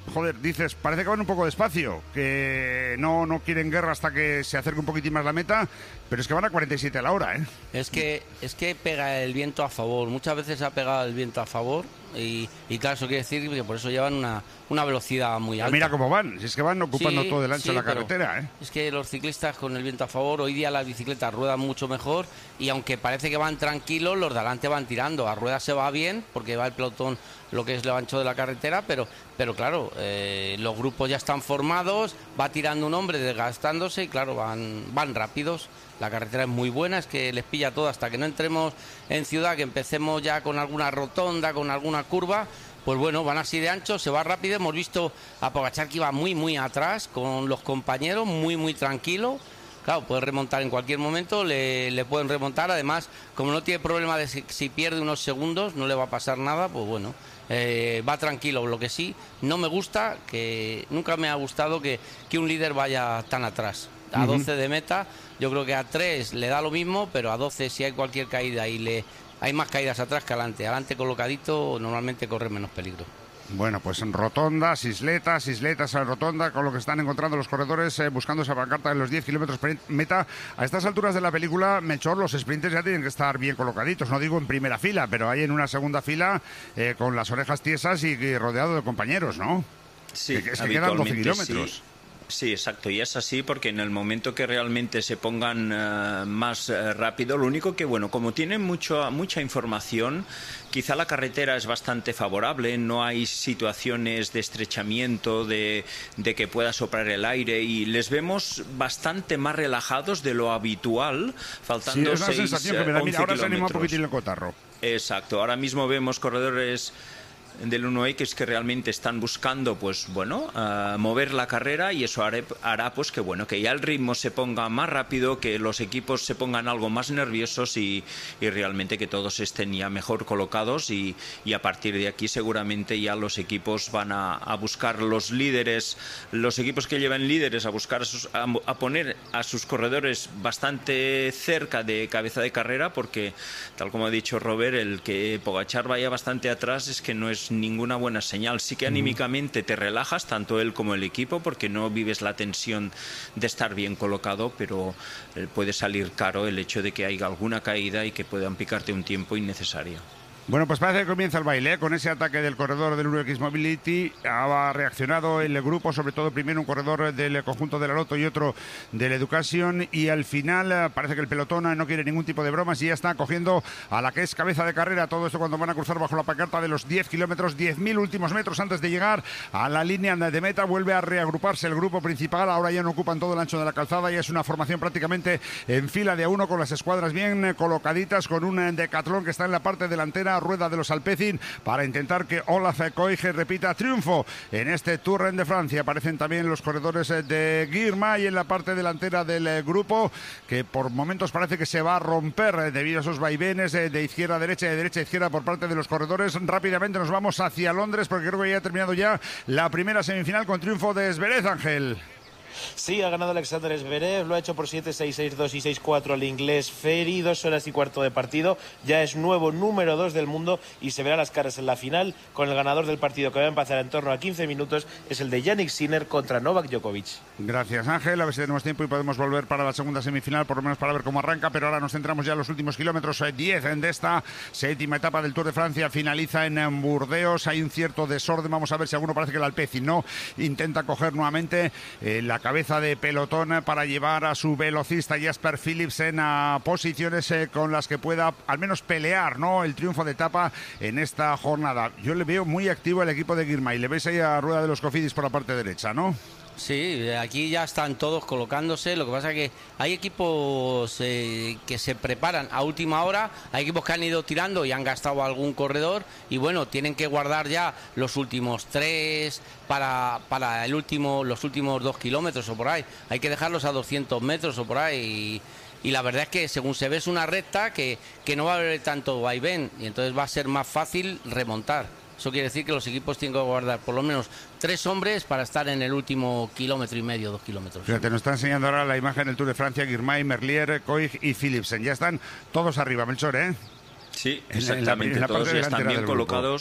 joder, dices, parece que van un poco despacio, que no, no quieren guerra hasta que se acerque un poquitín más la meta, pero es que van a cuarenta y siete la hora, ¿eh? Es que, es que pega el viento a favor, muchas veces ha pegado el viento a favor y, y claro, eso quiere decir que por eso llevan una, una velocidad muy alta. Mira cómo van, si es que van ocupando Sí, todo el ancho sí, de la pero carretera, ¿eh? Es que los ciclistas con el viento a favor, hoy día las bicicletas ruedan mucho mejor y aunque parece que van tranquilos, los de adelante van tirando. A ruedas se va bien porque va el pelotón lo que es lo ancho de la carretera, pero, pero claro, eh, los grupos ya están formados, va tirando un hombre desgastándose y claro, van, van rápidos. La carretera es muy buena, es que les pilla todo hasta que no entremos en ciudad, que empecemos ya con alguna rotonda, con alguna curva. Pues bueno, van así de ancho, se va rápido. Hemos visto a Pogačar que iba muy, muy atrás con los compañeros, muy, muy tranquilo. Claro, puede remontar en cualquier momento, le, le pueden remontar. Además, como no tiene problema de si, si pierde unos segundos, no le va a pasar nada, pues bueno, eh, va tranquilo. Lo que sí, no me gusta, que nunca me ha gustado que, que un líder vaya tan atrás. A Uh-huh. doce de meta, yo creo que a tres le da lo mismo, pero a doce si hay cualquier caída y le hay más caídas atrás que adelante. Adelante colocadito normalmente corre menos peligro. Bueno, pues en rotondas, isletas, isletas a rotonda, con lo que están encontrando los corredores eh, buscando esa pancarta de los diez kilómetros meta. A estas alturas de la película, Melchor, los sprinters ya tienen que estar bien colocaditos, no digo en primera fila, pero hay en una segunda fila eh, con las orejas tiesas y, y rodeado de compañeros, ¿no? Sí, que, es que quedan doce kilómetros. Sí. Sí, exacto, y es así porque en el momento que realmente se pongan uh, más uh, rápido, lo único que, bueno, como tienen mucho, mucha información, quizá la carretera es bastante favorable, no hay situaciones de estrechamiento, de, de que pueda soplar el aire y les vemos bastante más relajados de lo habitual, faltando sí, es una seis, sensación que me da. Mira, ahora se anima un kilómetros. poquitín el cotarro. Exacto, ahora mismo vemos corredores del uno equis que realmente están buscando pues bueno uh, mover la carrera y eso haré, hará pues que bueno que ya el ritmo se ponga más rápido, que los equipos se pongan algo más nerviosos y, y realmente que todos estén ya mejor colocados y, y a partir de aquí seguramente ya los equipos van a, a buscar los líderes, los equipos que llevan líderes a buscar a, sus, a, a poner a sus corredores bastante cerca de cabeza de carrera, porque tal como ha dicho Robert, el que Pogačar vaya bastante atrás es que no es ninguna buena señal. Sí que anímicamente te relajas, tanto él como el equipo, porque no vives la tensión de estar bien colocado, pero puede salir caro el hecho de que haya alguna caída y que puedan picarte un tiempo innecesario. Bueno, pues parece que comienza el baile, ¿eh? Con ese ataque del corredor del uno equis Mobility. Ha reaccionado el grupo, sobre todo primero un corredor del conjunto de la Lotto y otro del Education, y al final parece que el pelotón no quiere ningún tipo de bromas y ya está cogiendo a la que es cabeza de carrera. Todo esto cuando van a cruzar bajo la pancarta de los diez kilómetros, diez mil últimos metros antes de llegar a la línea de meta. Vuelve a reagruparse el grupo principal, ahora ya no ocupan todo el ancho de la calzada, ya es una formación prácticamente en fila de a uno, con las escuadras bien colocaditas, con un Decathlon que está en la parte delantera, rueda de los Alpecin, para intentar que Olaf Koige repita triunfo en este Tour de Francia. Aparecen también los corredores de Girmay en la parte delantera del grupo, que por momentos parece que se va a romper debido a esos vaivenes de izquierda a derecha y de derecha a izquierda por parte de los corredores. Rápidamente nos vamos hacia Londres, porque creo que ya ha terminado ya la primera semifinal con triunfo de Zverev, Ángel. Sí, ha ganado Alexander Zverev, lo ha hecho por siete seis, seis dos y seis cuatro al inglés Ferry, dos horas y cuarto de partido, ya es nuevo número dos del mundo y se verá las caras en la final con el ganador del partido, que va a empezar en torno a quince minutos, es el de Jannik Sinner contra Novak Djokovic. Gracias, Ángel, a ver si tenemos tiempo y podemos volver para la segunda semifinal, por lo menos para ver cómo arranca, pero ahora nos centramos ya en los últimos kilómetros, diez de esta séptima etapa del Tour de Francia, finaliza en Burdeos, hay un cierto desorden, vamos a ver si alguno, parece que el Alpecin no, intenta coger nuevamente eh, la cabeza de pelotón para llevar a su velocista Jasper Philipsen a posiciones eh, con las que pueda al menos pelear, ¿no?, el triunfo de etapa en esta jornada. Yo le veo muy activo el equipo de Girmay, le veis ahí a Rueda de los Cofidis por la parte derecha, ¿no? Sí, aquí ya están todos colocándose, lo que pasa es que hay equipos eh, que se preparan a última hora, hay equipos que han ido tirando y han gastado algún corredor y bueno, tienen que guardar ya los últimos tres para, para el último, los últimos dos kilómetros o por ahí, hay que dejarlos a doscientos metros o por ahí y, y la verdad es que según se ve es una recta que, que no va a haber tanto vaivén y entonces va a ser más fácil remontar. Eso quiere decir que los equipos tienen que guardar por lo menos tres hombres para estar en el último kilómetro y medio, dos kilómetros. Fíjate, nos está enseñando ahora la imagen del Tour de Francia, Girmay, Merlier, Koig y Philipsen. Ya están todos arriba, Melchor, ¿eh? Sí, en exactamente, la, en la todos ya están bien colocados.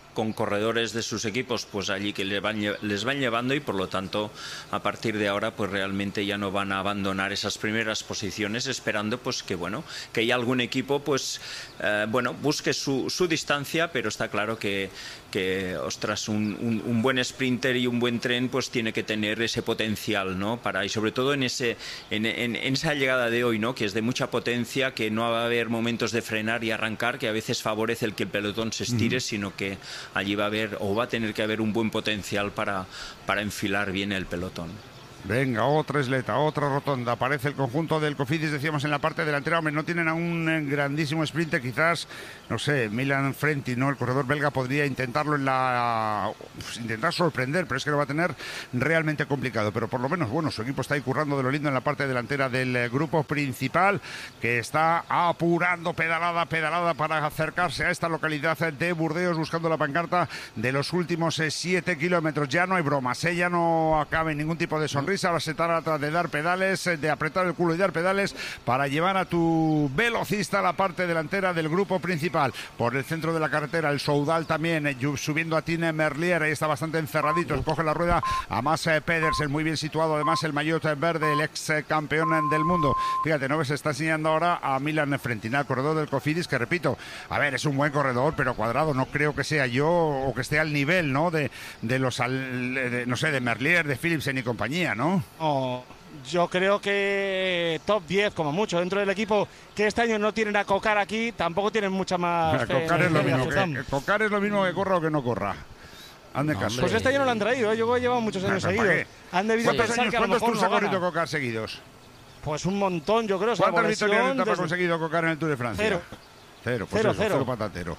con corredores de sus equipos pues allí que les van, les van llevando, y por lo tanto a partir de ahora pues realmente ya no van a abandonar esas primeras posiciones, esperando pues que bueno que haya algún equipo pues eh, bueno busque su, su distancia, pero está claro que, que ostras un, un, un buen sprinter y un buen tren pues tiene que tener ese potencial, ¿no? Para, y sobre todo en ese en, en, en esa llegada de hoy, ¿no? Que es de mucha potencia, que no va a haber momentos de frenar y arrancar, que a veces favorece el que el pelotón se estire, mm. sino que allí va a haber o va a tener que haber un buen potencial para, para enfilar bien el pelotón. Venga, otra isleta, otra rotonda. Aparece el conjunto del Cofidis, decíamos, en la parte delantera. Hombre, no tienen a un grandísimo sprinter, quizás, no sé, Milan Frenti, ¿no? El corredor belga podría intentarlo en la... Pues, intentar sorprender, pero es que lo va a tener realmente complicado. Pero por lo menos, bueno, su equipo está ahí currando de lo lindo en la parte delantera del grupo principal, que está apurando pedalada, pedalada para acercarse a esta localidad de Burdeos, buscando la pancarta de los últimos siete kilómetros. Ya no hay bromas, ¿eh? Ya no acabe ningún tipo de sonrisa. Ahora se trata de dar pedales, de apretar el culo y dar pedales para llevar a tu velocista a la parte delantera del grupo principal. Por el centro de la carretera, el Soudal también, eh, subiendo a Tine Merlier, ahí está bastante encerradito, coge la rueda a Mads Pedersen, muy bien situado, además el maillot verde, el ex campeón del mundo. Fíjate, ¿no? Se está enseñando ahora a Milan Frentina, el corredor del Cofidis, que repito, a ver, es un buen corredor, pero Cuadrado no creo que sea yo o que esté al nivel, ¿no? De, de los, de, no sé, de Merlier, de Philipsen y compañía, ¿no? ¿no? Oh, yo creo que top diez como mucho dentro del equipo, que este año no tienen a Cocar aquí, tampoco tienen mucha más... Cocar, es lo mismo que, Cocar es lo mismo que corra o que no corra. Ande no, caso. Pues este año no lo han traído, ¿eh? Yo he llevado muchos años seguidos. Han debido ¿Cuántos pensar años, que a lo ¿cuántos mejor tours no ha corrido gana. Cocar seguidos? Pues un montón, yo creo. ¿Cuántas victorias de etapa desde... ha conseguido Cocar en el Tour de Francia? Cero. Cero, pues cero, eso, cero. cero patatero.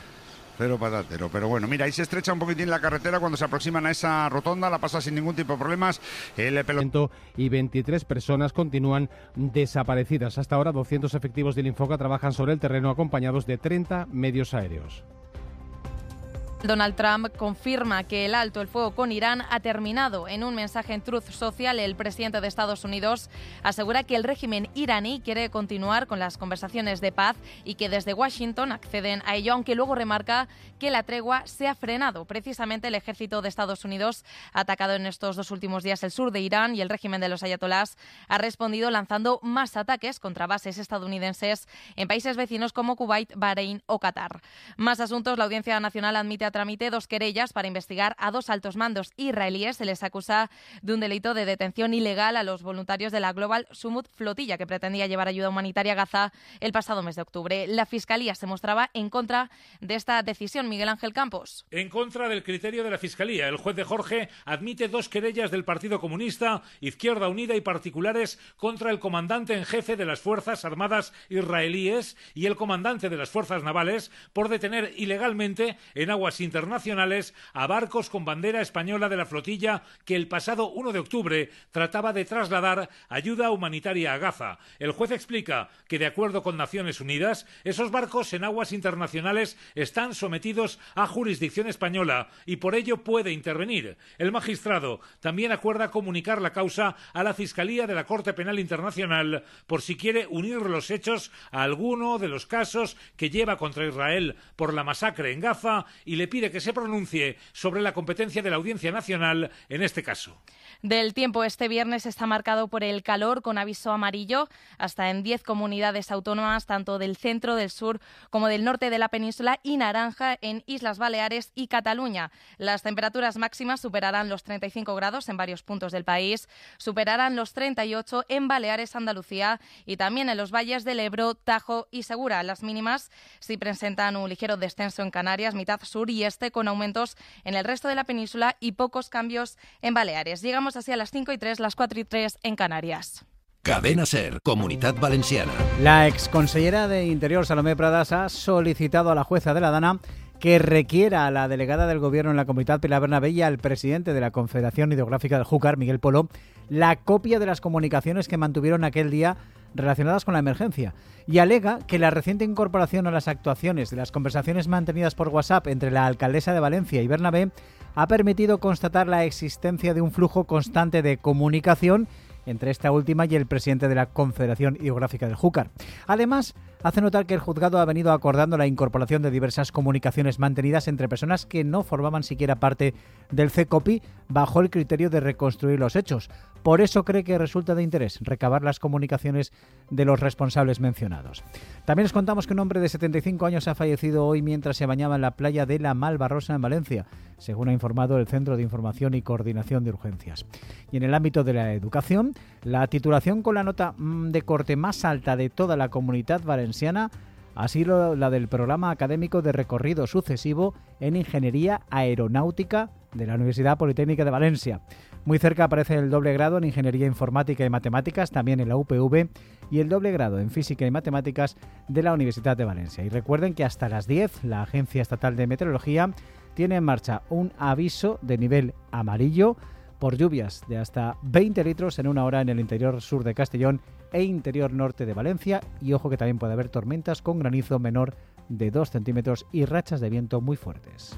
Cero patatero, pero bueno, mira, ahí se estrecha un poquitín la carretera cuando se aproximan a esa rotonda, la pasa sin ningún tipo de problemas. El pelotón y veintitrés personas continúan desaparecidas. Hasta ahora, doscientos efectivos del Infoca trabajan sobre el terreno acompañados de treinta medios aéreos. Donald Trump confirma que el alto el fuego con Irán ha terminado. En un mensaje en Truth Social, el presidente de Estados Unidos asegura que el régimen iraní quiere continuar con las conversaciones de paz y que desde Washington acceden a ello, aunque luego remarca que la tregua se ha frenado. Precisamente el ejército de Estados Unidos ha atacado en estos dos últimos días el sur de Irán y el régimen de los ayatolás ha respondido lanzando más ataques contra bases estadounidenses en países vecinos como Kuwait, Bahrein o Qatar. Más asuntos. La Audiencia Nacional admite a tramite dos querellas para investigar a dos altos mandos israelíes. Se les acusa de un delito de detención ilegal a los voluntarios de la Global Summit Flotilla, que pretendía llevar ayuda humanitaria a Gaza el pasado mes de octubre. La Fiscalía se mostraba en contra de esta decisión. Miguel Ángel Campos. En contra del criterio de la Fiscalía, el juez de Jorge admite dos querellas del Partido Comunista, Izquierda Unida y particulares contra el comandante en jefe de las Fuerzas Armadas israelíes y el comandante de las Fuerzas Navales por detener ilegalmente en aguas internacionales a barcos con bandera española de la flotilla que el pasado uno de octubre trataba de trasladar ayuda humanitaria a Gaza. El juez explica que, de acuerdo con Naciones Unidas, esos barcos en aguas internacionales están sometidos a jurisdicción española y por ello puede intervenir. El magistrado también acuerda comunicar la causa a la Fiscalía de la Corte Penal Internacional por si quiere unir los hechos a alguno de los casos que lleva contra Israel por la masacre en Gaza y le pide que se pronuncie sobre la competencia de la Audiencia Nacional en este caso. Del tiempo, este viernes está marcado por el calor con aviso amarillo hasta en diez comunidades autónomas, tanto del centro, del sur como del norte de la península, y naranja en Islas Baleares y Cataluña. Las temperaturas máximas superarán los treinta y cinco grados en varios puntos del país, superarán los treinta y ocho en Baleares, Andalucía y también en los valles del Ebro, Tajo y Segura. Las mínimas sí presentan un ligero descenso en Canarias, mitad sur y este, con aumentos en el resto de la península y pocos cambios en Baleares. Llegamos así a las cinco y tres, las cuatro y tres en Canarias. Cadena SER, Comunitat Valenciana. La exconsellera de Interior, Salomé Pradas, ha solicitado a la jueza de la Dana que requiera a la delegada del Gobierno en la Comunitat, Pilar Bernabé, y al presidente de la Confederación Hidrográfica del Júcar, Miguel Polo, la copia de las comunicaciones que mantuvieron aquel día relacionadas con la emergencia y alega que la reciente incorporación a las actuaciones de las conversaciones mantenidas por WhatsApp entre la alcaldesa de Valencia y Bernabé ha permitido constatar la existencia de un flujo constante de comunicación entre esta última y el presidente de la Confederación Hidrográfica del Júcar. Además, hace notar que el juzgado ha venido acordando la incorporación de diversas comunicaciones mantenidas entre personas que no formaban siquiera parte del CECOPI bajo el criterio de reconstruir los hechos. Por eso cree que resulta de interés recabar las comunicaciones de los responsables mencionados. También les contamos que un hombre de setenta y cinco años ha fallecido hoy mientras se bañaba en la playa de La Malvarrosa en Valencia, según ha informado el Centro de Información y Coordinación de Urgencias. Y en el ámbito de la educación, la titulación con la nota de corte más alta de toda la comunidad valenciana ha sido la del programa académico de recorrido sucesivo en Ingeniería Aeronáutica de la Universidad Politécnica de Valencia. Muy cerca aparece el doble grado en Ingeniería Informática y Matemáticas, también en la U P V, y el doble grado en Física y Matemáticas de la Universidad de Valencia. Y recuerden que hasta las diez la Agencia Estatal de Meteorología tiene en marcha un aviso de nivel amarillo por lluvias de hasta veinte litros en una hora en el interior sur de Castellón e interior norte de Valencia. Y ojo que también puede haber tormentas con granizo menor de dos centímetros y rachas de viento muy fuertes.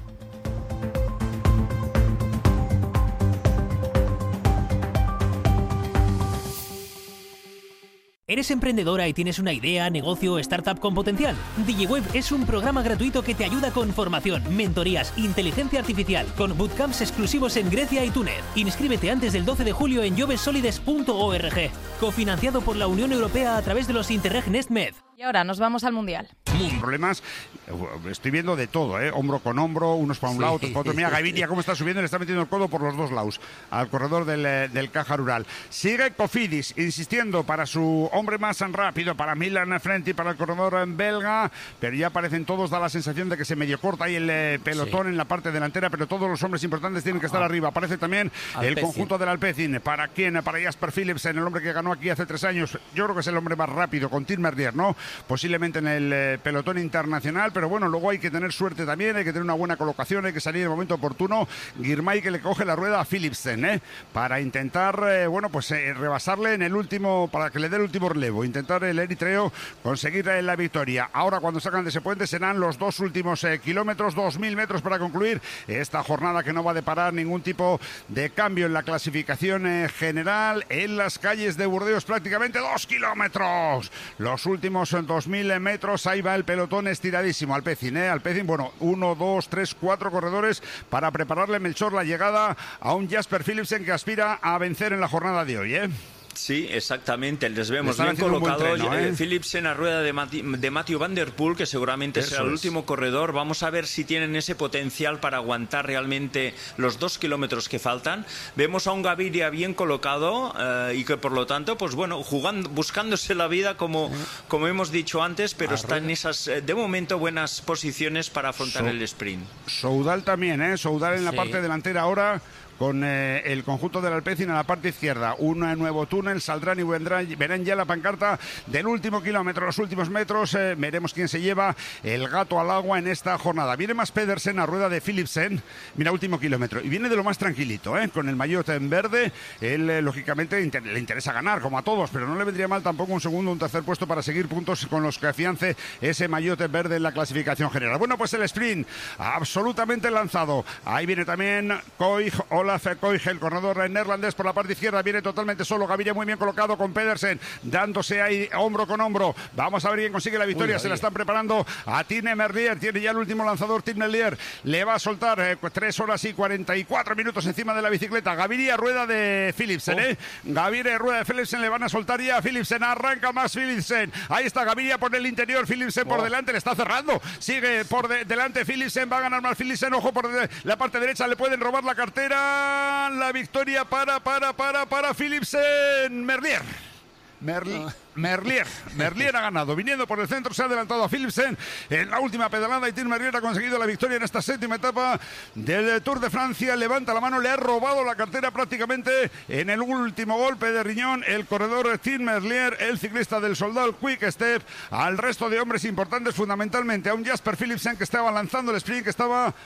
¿Eres emprendedora y tienes una idea, negocio o startup con potencial? DigiWeb es un programa gratuito que te ayuda con formación, mentorías, inteligencia artificial, con bootcamps exclusivos en Grecia y Túnez. Inscríbete antes del doce de julio en jobsolides punto org, cofinanciado por la Unión Europea a través de los Interreg NestMed. Y ahora nos vamos al Mundial. Problemas, estoy viendo de todo, ¿eh? Hombro con hombro, unos para un sí. lado, otros para otro. Mira, Gaviria cómo está subiendo, le está metiendo el codo por los dos lados al corredor del, del Caja Rural. Sigue Cofidis insistiendo para su hombre más rápido, para Milan Frenti, para el corredor belga, pero ya aparecen todos, da la sensación de que se medio corta ahí el eh, pelotón sí. en la parte delantera, pero todos los hombres importantes tienen que estar ah. arriba. Aparece también Alpecin. El conjunto del Alpecin. ¿Para quién? Para Jasper Philipsen, el hombre que ganó aquí hace tres años. Yo creo que es el hombre más rápido, con Tim Merlier, ¿no? Posiblemente en el eh, pelotón internacional, pero bueno, luego hay que tener suerte también, hay que tener una buena colocación, hay que salir en el momento oportuno. Girmay que le coge la rueda a Philipsen, ¿eh? Para intentar, eh, bueno, pues eh, rebasarle en el último, para que le dé el último relevo, intentar el eritreo conseguir eh, la victoria. Ahora cuando sacan de ese puente serán los dos últimos eh, kilómetros, dos mil metros para concluir esta jornada que no va a deparar ningún tipo de cambio en la clasificación eh, general. En las calles de Burdeos prácticamente dos kilómetros, los últimos dos mil metros, ahí va el pelotón estiradísimo. Alpecin, ¿eh? Alpecin, bueno, uno, dos, tres, cuatro corredores para prepararle, Melchor, la llegada a un Jasper Philipsen que aspira a vencer en la jornada de hoy, ¿eh? Sí, exactamente, les vemos bien colocados. Treno, ¿eh? Philipsen a rueda de, Mati, de Matthew Van Der Poel, que seguramente Eso será el es. último corredor. Vamos a ver si tienen ese potencial para aguantar realmente los dos kilómetros que faltan. Vemos a un Gaviria bien colocado eh, y que por lo tanto, pues bueno, jugando, buscándose la vida como, como hemos dicho antes, pero está en esas, de momento, buenas posiciones para afrontar so, el sprint. Soudal también, ¿eh? Soudal en la sí. parte delantera ahora, con eh, el conjunto del Alpecin a la parte izquierda. Un eh, nuevo túnel, saldrán y vendrán, verán ya la pancarta del último kilómetro, los últimos metros. Eh, veremos quién se lleva el gato al agua en esta jornada. Viene más Pedersen a rueda de Philipsen. Mira, último kilómetro. Y viene de lo más tranquilito, ¿eh? Con el maillot en verde. Él, eh, lógicamente, inter- le interesa ganar, como a todos, pero no le vendría mal tampoco un segundo, un tercer puesto para seguir puntos con los que afiance ese maillot en verde en la clasificación general. Bueno, pues el sprint absolutamente lanzado. Ahí viene también Koig, Olaf Koig, el corredor neerlandés por la parte izquierda, viene totalmente solo. Gaviria muy bien colocado con Pedersen, dándose ahí hombro con hombro. Vamos a ver quién consigue la victoria. Uy, se la están preparando a Tim Merlier. Tiene ya el último lanzador, Tim Merlier. Le va a soltar eh, tres horas y cuarenta y cuatro minutos encima de la bicicleta. Gaviria, rueda de Philipsen, oh. ¿eh? Gaviria, rueda de Philipsen. Le van a soltar ya a Philipsen. Arranca más Philipsen. Ahí está Gaviria por el interior. Philipsen oh. por delante. Le está cerrando. Sigue por de- delante Philipsen. Va a ganar más Philipsen. Ojo por de- la parte derecha. Le pueden robar la cartera. La victoria para, para, para, para Philipsen. Merlier. Merli- oh. Merlier. Merlier ha ganado. Viniendo por el centro, se ha adelantado a Philipsen en la última pedalada y Tim Merlier ha conseguido la victoria en esta séptima etapa del Tour de Francia. Levanta la mano, le ha robado la cartera prácticamente en el último golpe de riñón el corredor Tim Merlier, el ciclista del Soldal Quick Step, al resto de hombres importantes, fundamentalmente a un Jasper Philipsen que estaba lanzando el sprint, que estaba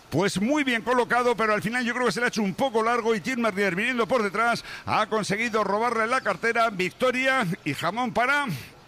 pues muy bien colocado, pero al final yo creo que se le ha hecho un poco largo y Tim Merlier, viniendo por detrás, ha conseguido robarle la cartera. Victoria y jamón para...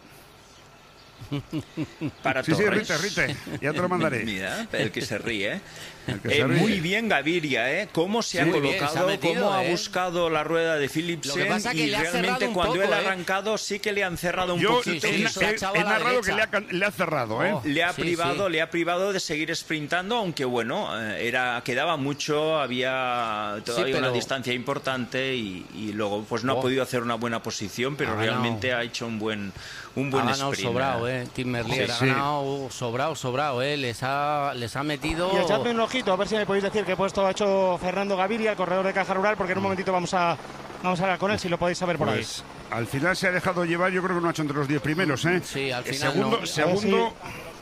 Para sí, Torres. sí, Rite, Rite, ya te lo mandaré. Mira, el que se ríe. El que Eh, se ríe. muy bien Gaviria, ¿eh? Cómo se Sí, ha muy bien, colocado, se ha metido, cómo ha ¿eh? buscado la rueda de Lo Philipsen que pasa que y le ha cerrado realmente un cuando poco, él ha ¿eh? arrancado sí que le han cerrado un Yo poquito. he, y he- eso he- echado a he la narrado que le derecha. ha, le ha cerrado, ¿eh? Oh. Le ha Sí, privado, sí. le ha privado de seguir sprintando, aunque bueno, eh, era quedaba mucho, había todavía pero- una distancia importante y, y luego pues no Oh. ha podido hacer una buena posición, pero Ha ganado. realmente ha hecho un buen un buen ha ganado sprint. sobrado, eh. Tim Merlier Sí, ha sí. ganado sobrado, sobrado, eh. Les ha, les ha metido. Y echadme un ojito, a ver si me podéis decir qué puesto ha hecho Fernando Gaviria, el corredor de Caja Rural, porque en un momentito vamos a, vamos a hablar con él, si lo podéis saber por ahí. Pues al final se ha dejado llevar, yo creo que no ha hecho entre los diez primeros, ¿eh? Sí, al El final segundo, no. segundo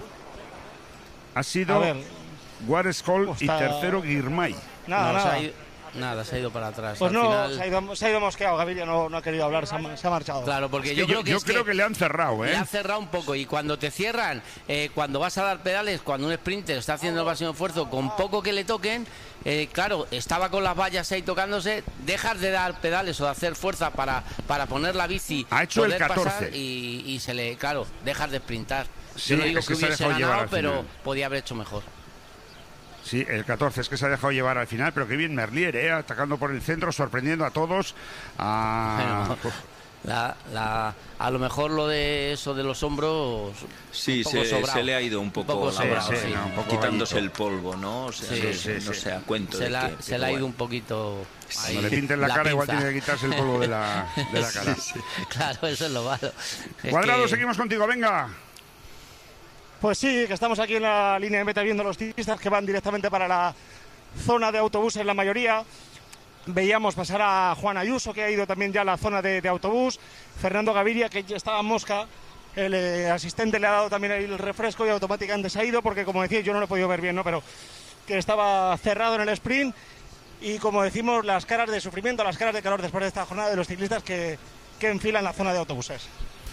ha A sido ver. Guarescol y Está- tercero Guirmay. Nada, No, se nada. ha ido, nada, se ha ido para atrás. Pues al no, final- se, ha ido, se ha ido mosqueado, Gaviria no, no ha querido hablar, se ha, se ha marchado. Claro, porque Es yo que creo que es creo que le han cerrado, ¿eh? Le han cerrado un poco y cuando te cierran, eh, cuando vas a dar pedales, cuando un sprinter está haciendo el máximo esfuerzo, con poco que le toquen, eh, claro, estaba con las vallas ahí tocándose, dejas de dar pedales o de hacer fuerza para, para poner la bici, Ha hecho el poder pasar catorce. y, y se le, claro, dejas de sprintar. Sí, Yo no digo es que que se ha hubiese dejado llevar ganado, al pero final. podía haber hecho mejor. Sí, el catorce, es que se ha dejado llevar al final, pero qué bien Merlier, ¿eh? Atacando por el centro, sorprendiendo a todos. Ah, Bueno, la, la, a lo mejor lo de eso de los hombros. Sí, un poco se, sobrado. se le ha ido un poco, poco la sobrado, mano, sí. no, un poco quitándose gallito. el polvo, ¿no? O sea, Sí, no, sí, no sí. sé a cuento Se, de la, qué, se pero le ha ido bueno. un poquito. Cuando le pinten la, cara, igual pinza. tiene que quitarse el polvo de la, de la cara. Claro, eso es lo malo. Es Cuadrado, que- seguimos contigo, venga. Pues sí, que estamos aquí en la línea de meta viendo los ciclistas que van directamente para la zona de autobuses, la mayoría. Veíamos pasar a Juan Ayuso, que ha ido también ya a la zona de, de autobús. Fernando Gaviria, que ya estaba en mosca. El eh, asistente le ha dado también ahí el refresco y automáticamente se ha ido, porque como decía, yo no lo he podido ver bien, ¿no? Pero que estaba cerrado en el sprint. Y como decimos, las caras de sufrimiento, las caras de calor después de esta jornada de los ciclistas que, que enfilan la zona de autobuses.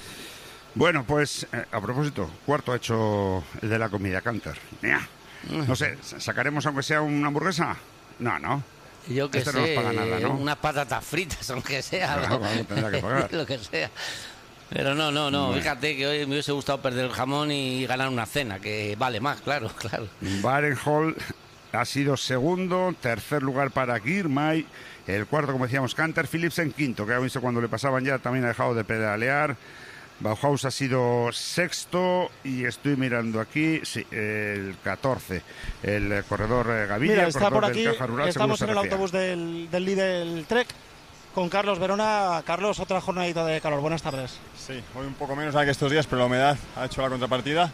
Bueno, pues eh, a propósito, cuarto ha hecho el de la comida, Canter. Mira, no sé, ¿sacaremos aunque sea una hamburguesa? No, no. Yo que Este sé, no nos paga nada, ¿no? unas patatas fritas, aunque sea. Claro, ¿no? vamos, tendrá que pagar. Lo que sea. Pero no, no, no. Bueno. Fíjate que hoy me hubiese gustado perder el jamón y ganar una cena, que vale más, claro, claro. Barenhol ha sido segundo, tercer lugar para Girmay, el cuarto, como decíamos, Canter, Philipsen quinto, que ha visto cuando le pasaban ya, también ha dejado de pedalear. Bauhaus ha sido sexto y estoy mirando aquí, sí, el catorce, el eh, corredor eh, Gaviria, Mira, el está corredor por aquí, del Caja Rural, estamos en Seguros el R C A. autobús del, del Lidl Trek con Carlos Verona. Carlos, otra jornadita de calor. Buenas tardes. Sí, hoy un poco menos que estos días, pero la humedad ha hecho la contrapartida.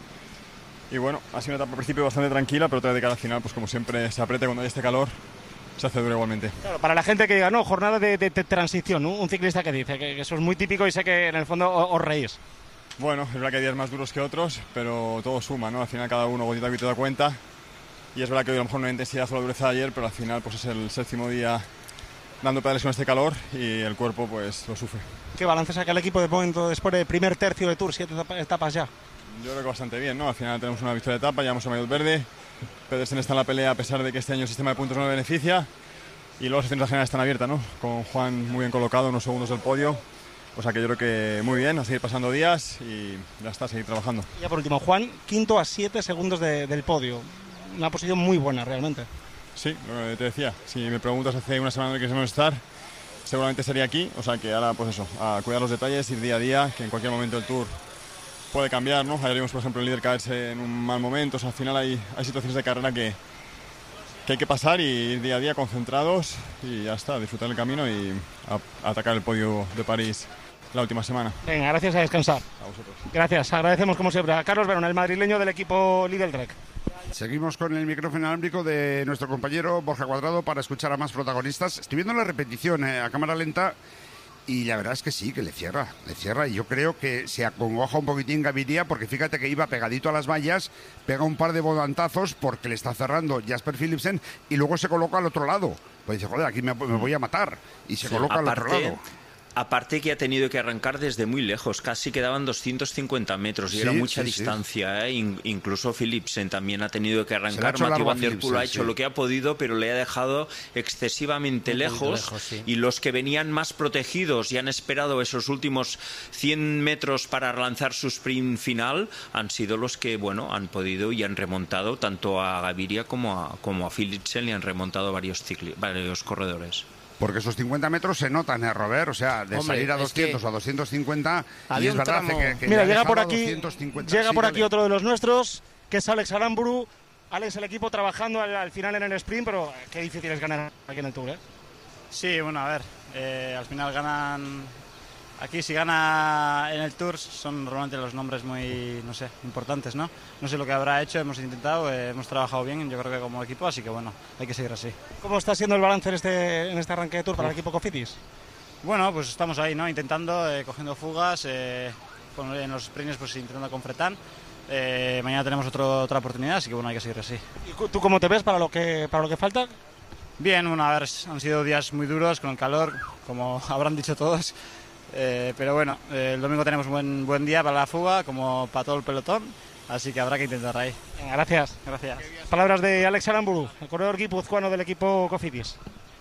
Y bueno, ha sido una etapa al principio bastante tranquila, pero otra de cara al final, pues como siempre se aprieta cuando hay este calor, se hace duro igualmente. Claro, para la gente que diga, no, jornada de, de- de transición, ¿no? Un ciclista que dice que, que eso es muy típico y sé que en el fondo o- os reís. Bueno, es verdad que hay días más duros que otros, pero todo suma, ¿no? Al final cada uno gotita a gotita da cuenta. Y es verdad que hoy a lo mejor no hay intensidad o la dureza de ayer, pero al final pues es el séptimo día dando pedales con este calor y el cuerpo pues lo sufre. ¿Qué balance saca el equipo de momento después del primer tercio de Tour, siete etapa- etapas ya? Yo creo que bastante bien, ¿no? Al final tenemos una victoria de etapa, llevamos a maillot verde. Pedersen está en la pelea a pesar de que este año el sistema de puntos no le beneficia. Y luego las secciones generales están abiertas, ¿no? Con Juan muy bien colocado, unos segundos del podio. O sea que yo creo que muy bien, a seguir pasando días y ya está, a seguir trabajando. Ya por último, Juan, quinto a siete segundos de- del podio. Una posición muy buena realmente. Sí, lo que te decía, si me preguntas hace una semana dónde queremos estar, seguramente sería aquí. O sea que ahora, pues eso, a cuidar los detalles, ir día a día, que en cualquier momento el Tour puede cambiar, ¿no? Ayer vimos, por ejemplo, el líder caerse en un mal momento. O sea, al final hay, hay situaciones de carrera que, que hay que pasar y ir día a día concentrados y ya está, disfrutar el camino y a- a atacar el podio de París la última semana. Venga, gracias, a descansar. A vosotros. Gracias, agradecemos como siempre a Carlos Verona, el madrileño del equipo Lidl Trek. Seguimos con el micrófono inalámbrico de nuestro compañero Borja Cuadrado para escuchar a más protagonistas. Estoy viendo la repetición eh, a cámara lenta y la verdad es que sí, que le cierra, le cierra. Y yo creo que se acongoja un poquitín Gaviria porque fíjate que iba pegadito a las vallas, pega un par de volantazos porque le está cerrando Jasper Philipsen y luego se coloca al otro lado. Pues dice, joder, aquí me, me voy a matar. Y se Sí, coloca al aparte, otro lado. Aparte que ha tenido que arrancar desde muy lejos, casi quedaban doscientos cincuenta metros y Sí, era mucha sí, distancia. ¿eh? In- incluso Philipsen también ha tenido que Se le ha arrancar. hecho Mathieu largo a Van Der Poel Philipsen, ha hecho sí. lo que ha podido, pero le ha dejado excesivamente Un poquito lejos. lejos, sí. Y los que venían más protegidos y han esperado esos últimos cien metros para lanzar su sprint final han sido los que, bueno, han podido y han remontado tanto a Gaviria como a, como a Philipsen, y han remontado varios, cicli- varios corredores. Porque esos cincuenta metros se notan, ¿eh, Robert? O sea, de Hombre, salir a es doscientos que o a doscientos cincuenta, y había es un verdad tramo- que, que Mira, le ha llega por dejado aquí, doscientos cincuenta. llega Sí, por dale. aquí otro de los nuestros, que es Alex Aramburu. Alex, el equipo trabajando al, al final en el sprint, pero qué difícil es ganar aquí en el Tour, ¿eh? Sí, bueno, a ver, eh, al final ganan... Aquí si gana en el Tour son normalmente los nombres muy, no sé, importantes, ¿no? No sé lo que habrá hecho, hemos intentado, eh, hemos trabajado bien, yo creo que como equipo, así que bueno, hay que seguir así. ¿Cómo está siendo el balance en este, en este arranque de Tour para el equipo Cofidis? Bueno, pues estamos ahí, ¿no? Intentando, eh, cogiendo fugas, eh, con- en los sprints pues intentando con Fretán. Eh, mañana tenemos otro, otra oportunidad, así que bueno, hay que seguir así. ¿Y cu- tú cómo te ves para lo que, para lo que falta? Bien, bueno, a ver, han sido días muy duros con el calor, como habrán dicho todos. Eh, pero bueno, eh, el domingo tenemos buen, buen día para la fuga, como para todo el pelotón, así que habrá que intentar ahí. Venga, gracias. Gracias. Palabras de Alex Aramburu, el corredor guipuzcoano del equipo Cofidis.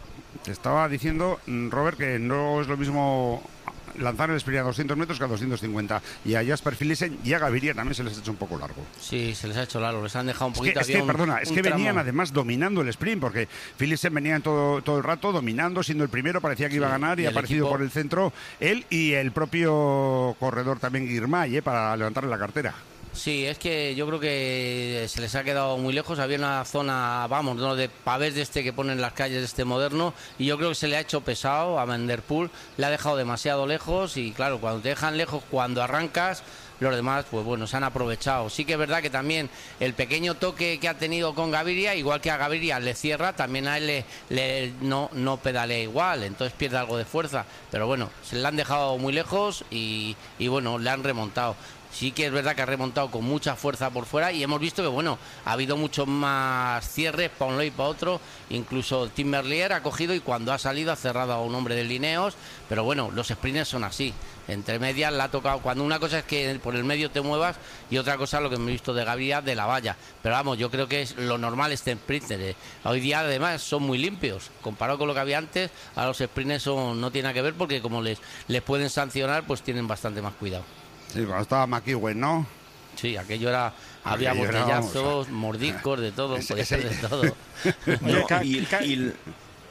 Te estaba diciendo, mm, Robert, que no es lo mismo lanzar el sprint a doscientos metros que a doscientos cincuenta. Y a Jasper Philipsen y a Gaviria también se les ha hecho un poco largo. Sí, se les ha hecho largo, les han dejado un Es poquito. que, es había que, un- perdona, es un que tramo. venían además dominando el sprint, porque Philipsen venía todo, todo el rato dominando, siendo el primero, parecía que iba a ganar, y, y ha el aparecido equipo- por el centro él y el propio corredor también Girmay, ¿eh? Para levantarle la cartera. Sí, es que yo creo que se les ha quedado muy lejos. Había una zona, vamos, ¿no? de pavés de este que ponen las calles de este moderno, y yo creo que se le ha hecho pesado a Van Der Poel, le ha dejado demasiado lejos, y claro, cuando te dejan lejos, cuando arrancas, los demás, pues bueno, se han aprovechado. Sí que es verdad que también el pequeño toque que ha tenido con Gaviria, igual que a Gaviria le cierra, también a él le, le- no, no pedalea igual, entonces pierde algo de fuerza. Pero bueno, se le han dejado muy lejos y, y bueno, le han remontado. Sí que es verdad que ha remontado con mucha fuerza por fuera, y hemos visto que bueno, ha habido muchos más cierres para un lado y para otro. Incluso Tim Merlier ha cogido, y cuando ha salido ha cerrado a un hombre de Lineos. Pero bueno, los sprints son así, entre medias la ha tocado. Cuando una cosa es que por el medio te muevas, y otra cosa lo que hemos visto de Gaviria, de la valla. Pero vamos, yo creo que es lo normal este sprint. eh. Hoy día además son muy limpios, comparado con lo que había antes. A los sprints son, no tiene nada que ver, porque como les, les pueden sancionar, pues tienen bastante más cuidado. Sí, cuando estaba McEwen, ¿no? Sí, aquello era, había Aquello era, botellazos, vamos, mordiscos, de todo, ese- podía ese- ser de todo. Oye, ca- y- ca- y- ¿Qué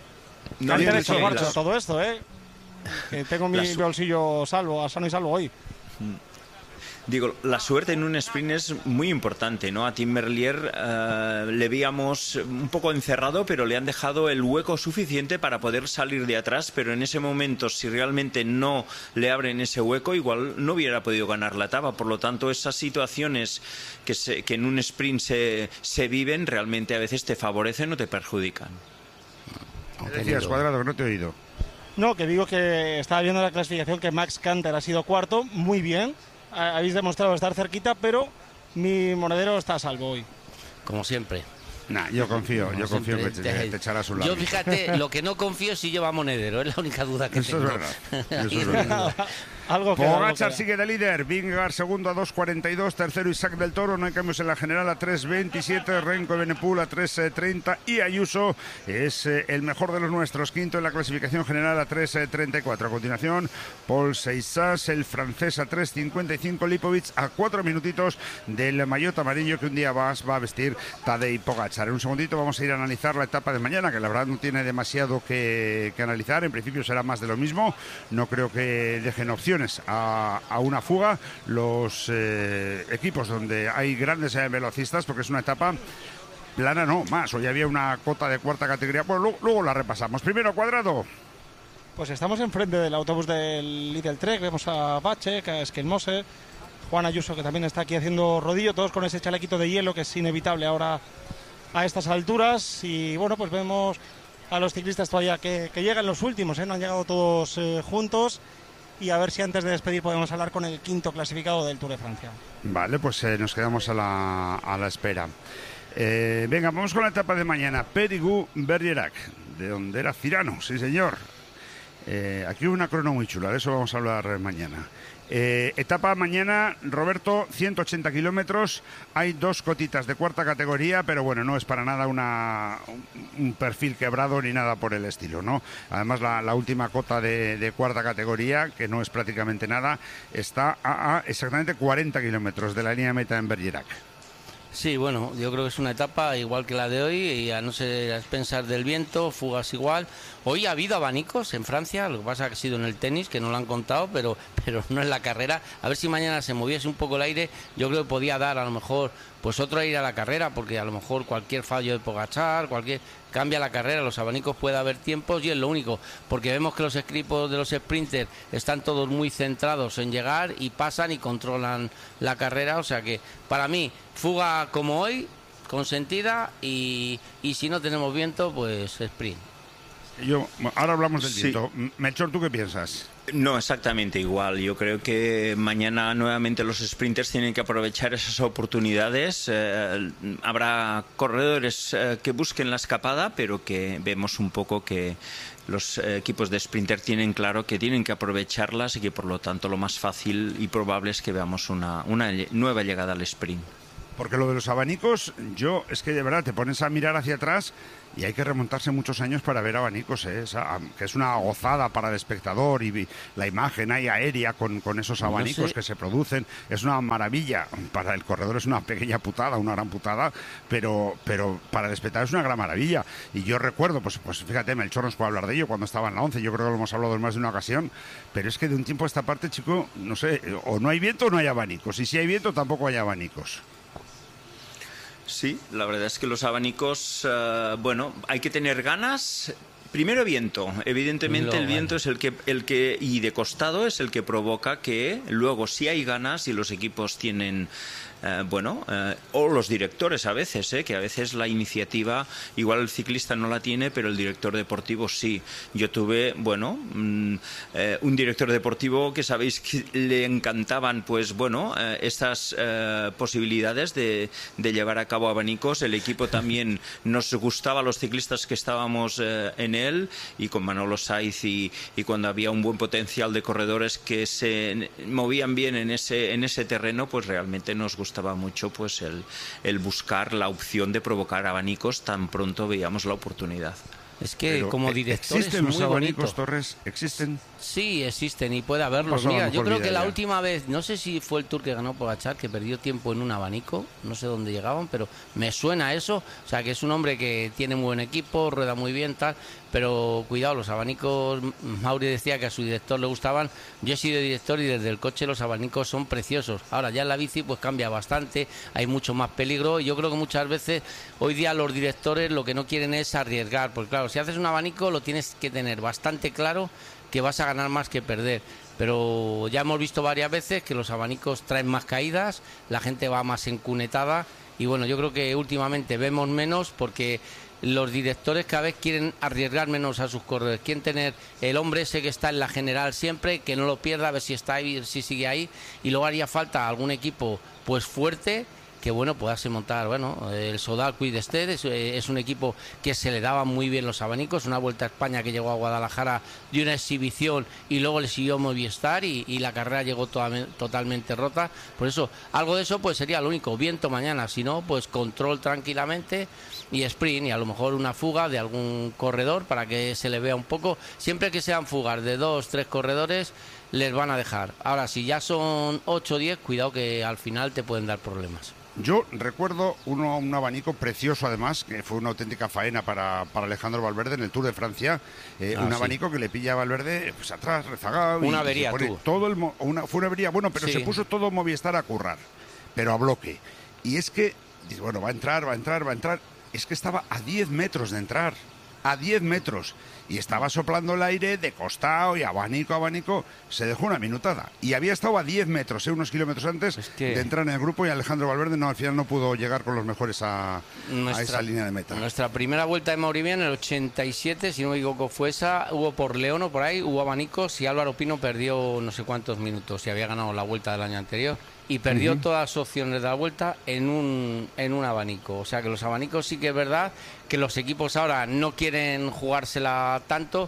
no, han y- hecho y- Barça las- todo esto, eh? Que tengo mi las- bolsillo salvo, sano y salvo hoy. Digo, la suerte en un sprint es muy importante, ¿no? A Tim Merlier eh, le veíamos un poco encerrado, pero le han dejado el hueco suficiente para poder salir de atrás, pero en ese momento, si realmente no le abren ese hueco, igual no hubiera podido ganar la etapa. Por lo tanto, esas situaciones que, se, que en un sprint se, se viven, realmente a veces te favorecen o te perjudican. ¿Qué decías, Cuadrado, que no te he oído? No, que digo que estaba viendo la clasificación que Max Canter ha sido cuarto, muy bien. Ha- Habéis demostrado estar cerquita, pero mi monedero está a salvo hoy. Como siempre. Nah, yo confío, Como yo confío que siempre, te, te- te echarás un lado. Yo fíjate, lo que no confío es si lleva monedero, es la única duda que Eso es tengo. verdad, eso Ahí es es verdad. mi duda. Algo que Pogacar sigue de líder, Vingegaard segundo a dos cuarenta y dos, tercero Isaac del Toro, no hay cambios en la general a tres veintisiete, Renko Evenepoel a tres treinta y Ayuso es eh, el mejor de los nuestros, quinto en la clasificación general a tres treinta y cuatro. A continuación, Paul Seixas, el francés a tres cincuenta y cinco, Lipovic a cuatro minutitos del maillot amarillo que un día más va a vestir Tadej Pogacar. En un segundito vamos a ir a analizar la etapa de mañana, que la verdad no tiene demasiado que, que analizar, en principio será más de lo mismo, no creo que dejen opciones A, a una fuga los eh, equipos donde hay grandes eh, velocistas, porque es una etapa plana, no, más, hoy había una cota de cuarta categoría, bueno, luego, luego la repasamos. Primero, Cuadrado. Pues estamos enfrente del autobús del Lidl Trek, vemos a Bacek, a Esquelmose, Juan Ayuso, que también está aquí haciendo rodillo, todos con ese chalequito de hielo que es inevitable ahora a estas alturas. Y bueno, pues vemos a los ciclistas todavía que, que llegan los últimos, ¿eh? No han llegado todos eh, juntos. Y a ver si antes de despedir podemos hablar con el quinto clasificado del Tour de Francia. Vale, pues eh, nos quedamos a la, a la espera. Eh, venga, vamos con la etapa de mañana. Périgueux-Bergerac, de donde era Cirano, sí señor. Eh, aquí hay una crono muy chula, de eso vamos a hablar mañana. Eh, etapa mañana, Roberto, ciento ochenta kilómetros, hay dos cotitas de cuarta categoría, pero bueno, no es para nada una, un perfil quebrado ni nada por el estilo, ¿no? Además, la, la última cota de, de cuarta categoría, que no es prácticamente nada, está a, a exactamente cuarenta kilómetros de la línea de meta en Bergerac. Sí, bueno, yo creo que es una etapa igual que la de hoy, y a no ser a expensas del viento, fugas igual. Hoy ha habido abanicos en Francia, lo que pasa que ha sido en el tenis, que no lo han contado, pero, pero no en la carrera. A ver si mañana se moviese un poco el aire, yo creo que podía dar a lo mejor pues otro aire a la carrera, porque a lo mejor cualquier fallo de Pogačar, cualquier cambia la carrera, los abanicos puede haber tiempos y es lo único, porque vemos que los equipos de los sprinters están todos muy centrados en llegar y pasan y controlan la carrera, o sea que para mí fuga como hoy, consentida, y, y si no tenemos viento, pues sprint. Yo, ahora hablamos del Sí. viento. Melchor, ¿tú qué piensas? No, exactamente igual. Yo creo que mañana nuevamente los sprinters tienen que aprovechar esas oportunidades. Eh, habrá corredores eh, que busquen la escapada, pero que vemos un poco que los eh, equipos de sprinter tienen claro que tienen que aprovecharlas y que por lo tanto lo más fácil y probable es que veamos una, una lle- nueva llegada al sprint. Porque lo de los abanicos, yo, es que de verdad te pones a mirar hacia atrás y hay que remontarse muchos años para ver abanicos, ¿eh? Esa, que es una gozada para el espectador, y vi- la imagen ahí aérea con, con esos No abanicos sé. que se producen, es una maravilla. Para el corredor es una pequeña putada, una gran putada, pero, pero para el espectador es una gran maravilla. Y yo recuerdo, pues, pues fíjate, Melchor nos puede hablar de ello cuando estaba en la once, yo creo que lo hemos hablado en más de una ocasión, pero es que de un tiempo a esta parte, chico, no sé, o no hay viento o no hay abanicos, y si hay viento tampoco hay abanicos. Sí, la verdad es que los abanicos, eh, bueno, hay que tener ganas. Primero viento, evidentemente No, el viento vale. es el que, el que, y de costado es el que provoca que luego si hay ganas y los equipos tienen, eh, bueno, eh, o los directores a veces, eh, que a veces la iniciativa, igual el ciclista no la tiene, pero el director deportivo sí. Yo tuve, bueno, mm, eh, un director deportivo que sabéis que le encantaban, pues bueno, eh, estas eh, posibilidades de, de llevar a cabo abanicos. El equipo también nos gustaba a los ciclistas que estábamos eh, en él, y con Manolo Saiz, y, y cuando había un buen potencial de corredores que se movían bien en ese, en ese terreno, pues realmente nos gustaba mucho pues el, el buscar la opción de provocar abanicos tan pronto veíamos la oportunidad. Es que Pero, como eh, director es ¿existen los muy abanicos, bonito. Torres? ¿Existen? Sí, existen y puede haberlos. Pasó la Mira, yo mejor creo vida que la ya. última vez, no sé si fue el Tour que ganó Pogačar, que perdió tiempo en un abanico, no sé dónde llegaban, pero me suena eso. O sea, que es un hombre que tiene muy buen equipo, rueda muy bien, tal, pero cuidado, los abanicos, Mauri decía que a su director le gustaban. Yo he sido director y desde el coche los abanicos son preciosos. Ahora ya en la bici pues cambia bastante, hay mucho más peligro, y yo creo que muchas veces hoy día los directores lo que no quieren es arriesgar, porque claro, si haces un abanico lo tienes que tener bastante claro que vas a ganar más que perder. Pero ya hemos visto varias veces que los abanicos traen más caídas, la gente va más encunetada, y bueno, yo creo que últimamente vemos menos porque los directores cada vez quieren arriesgar menos a sus corredores, quieren tener el hombre ese que está en la general siempre, que no lo pierda, a ver si está ahí, si sigue ahí, y luego haría falta algún equipo pues fuerte, que bueno, puedas montar, bueno, el Sodal Quick Step es, es un equipo que se le daban muy bien los abanicos, una Vuelta a España que llegó a Guadalajara de una exhibición y luego le siguió Movistar, y, y la carrera llegó toda, totalmente rota. Por eso, algo de eso pues sería lo único, viento mañana, si no, pues control tranquilamente y sprint, y a lo mejor una fuga de algún corredor para que se le vea un poco. Siempre que sean fugas de dos, tres corredores, les van a dejar. Ahora, si ya son ocho o diez, cuidado que al final te pueden dar problemas. Yo recuerdo uno, un abanico precioso, además, que fue una auténtica faena para, para Alejandro Valverde en el Tour de Francia. Eh, Ah, un sí. abanico que le pilla a Valverde pues atrás, rezagado. y Una se avería, pone tú. todo el mo- una, fue una avería, bueno, pero Sí. se puso todo Movistar a currar, pero a bloque. Y es que, dices, bueno, va a entrar, va a entrar, va a entrar. Es que estaba a diez metros de entrar, a diez metros. Y estaba soplando el aire de costado y abanico, abanico. Se dejó una minutada. Y había estado a diez metros, ¿eh? Unos kilómetros antes que- de entrar en el grupo, y Alejandro Valverde no, al final no pudo llegar con los mejores a, a Nuestra- esa línea de meta. Nuestra primera vuelta de Maurivian en el ochenta y siete, si no me equivoco, fue esa. Hubo por León o por ahí, hubo abanicos, y Álvaro Pino perdió no sé cuántos minutos, y había ganado la vuelta del año anterior. Y perdió Ujú. todas las opciones de la vuelta en un, en un abanico. O sea que los abanicos sí que es verdad que los equipos ahora no quieren jugársela tanto,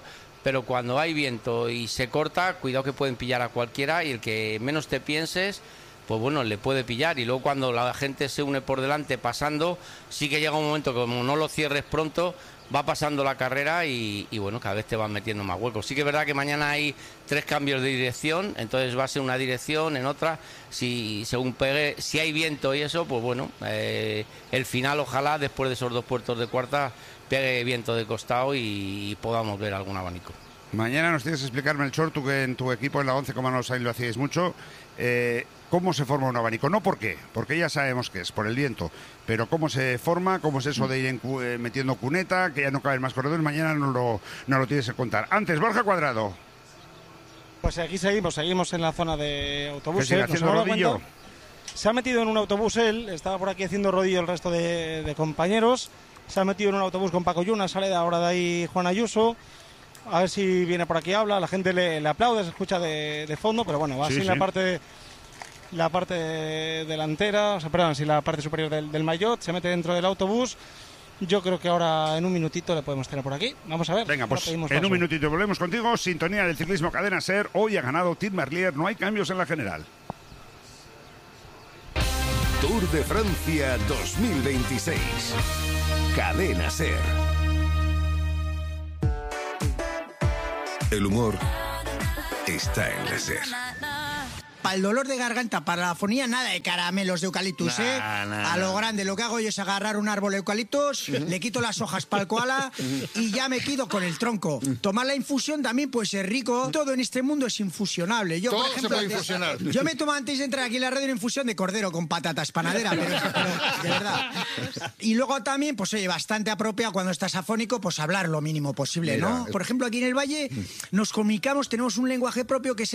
pero cuando hay viento y se corta, cuidado que pueden pillar a cualquiera, y el que menos te pienses, pues bueno, le puede pillar. Y luego cuando la gente se une por delante pasando, sí que llega un momento que como no lo cierres pronto, va pasando la carrera y, y bueno, cada vez te van metiendo más huecos. Sí que es verdad que mañana hay tres cambios de dirección, entonces va a ser una dirección, en otra, si según pegue, si hay viento y eso, pues bueno, eh, el final ojalá después de esos dos puertos de cuarta pegue viento de costado y, y podamos ver algún abanico. Mañana nos tienes que explicar, Melchor, tú que en tu equipo en la once, como no lo hacíais mucho, eh, cómo se forma un abanico. No por qué, porque ya sabemos que es por el viento, pero cómo se forma, cómo es eso de ir en cu eh, metiendo cuneta, que ya no caben más corredores. Mañana no lo, no lo tienes que contar. Antes, Borja Cuadrado. Pues aquí seguimos, seguimos en la zona de autobuses. ¿Qué sigue haciendo rodillo? Se ha metido en un autobús él, estaba por aquí haciendo rodillo el resto de, de compañeros. Se ha metido en un autobús con Paco Yuna, sale de ahora de ahí Juan Ayuso. A ver si viene por aquí, habla, la gente le, le aplaude, se escucha de, de fondo, pero bueno, va sí, así sí. la parte la parte delantera, o sea, perdón, así la parte superior del, del maillot, se mete dentro del autobús. Yo creo que ahora en un minutito le podemos tener por aquí. Vamos a ver. Venga, pues en paso. Un minutito volvemos contigo. Sintonía del ciclismo Cadena Ser. Hoy ha ganado Tim Merlier, no hay cambios en la general. Tour de Francia dos mil veintiséis. Cadena Ser. El humor está en la Ser. Para el dolor de garganta, para la afonía, nada de caramelos de eucaliptus, nah, ¿eh? Nah, a lo grande, lo que hago yo es agarrar un árbol de eucaliptus, uh-huh. le quito las hojas para el koala y ya me quedo con el tronco. Tomar la infusión también puede ser rico. Todo en este mundo es infusionable. Yo, Todo por ejemplo, se puede infusionar. Yo me tomo antes de entrar aquí en la radio una infusión de cordero con patatas panadera, pero, pero de verdad. Y luego también, pues oye, bastante apropiado cuando estás afónico, pues hablar lo mínimo posible, Mira, ¿no? Por ejemplo, aquí en el Valle nos comunicamos, tenemos un lenguaje propio que es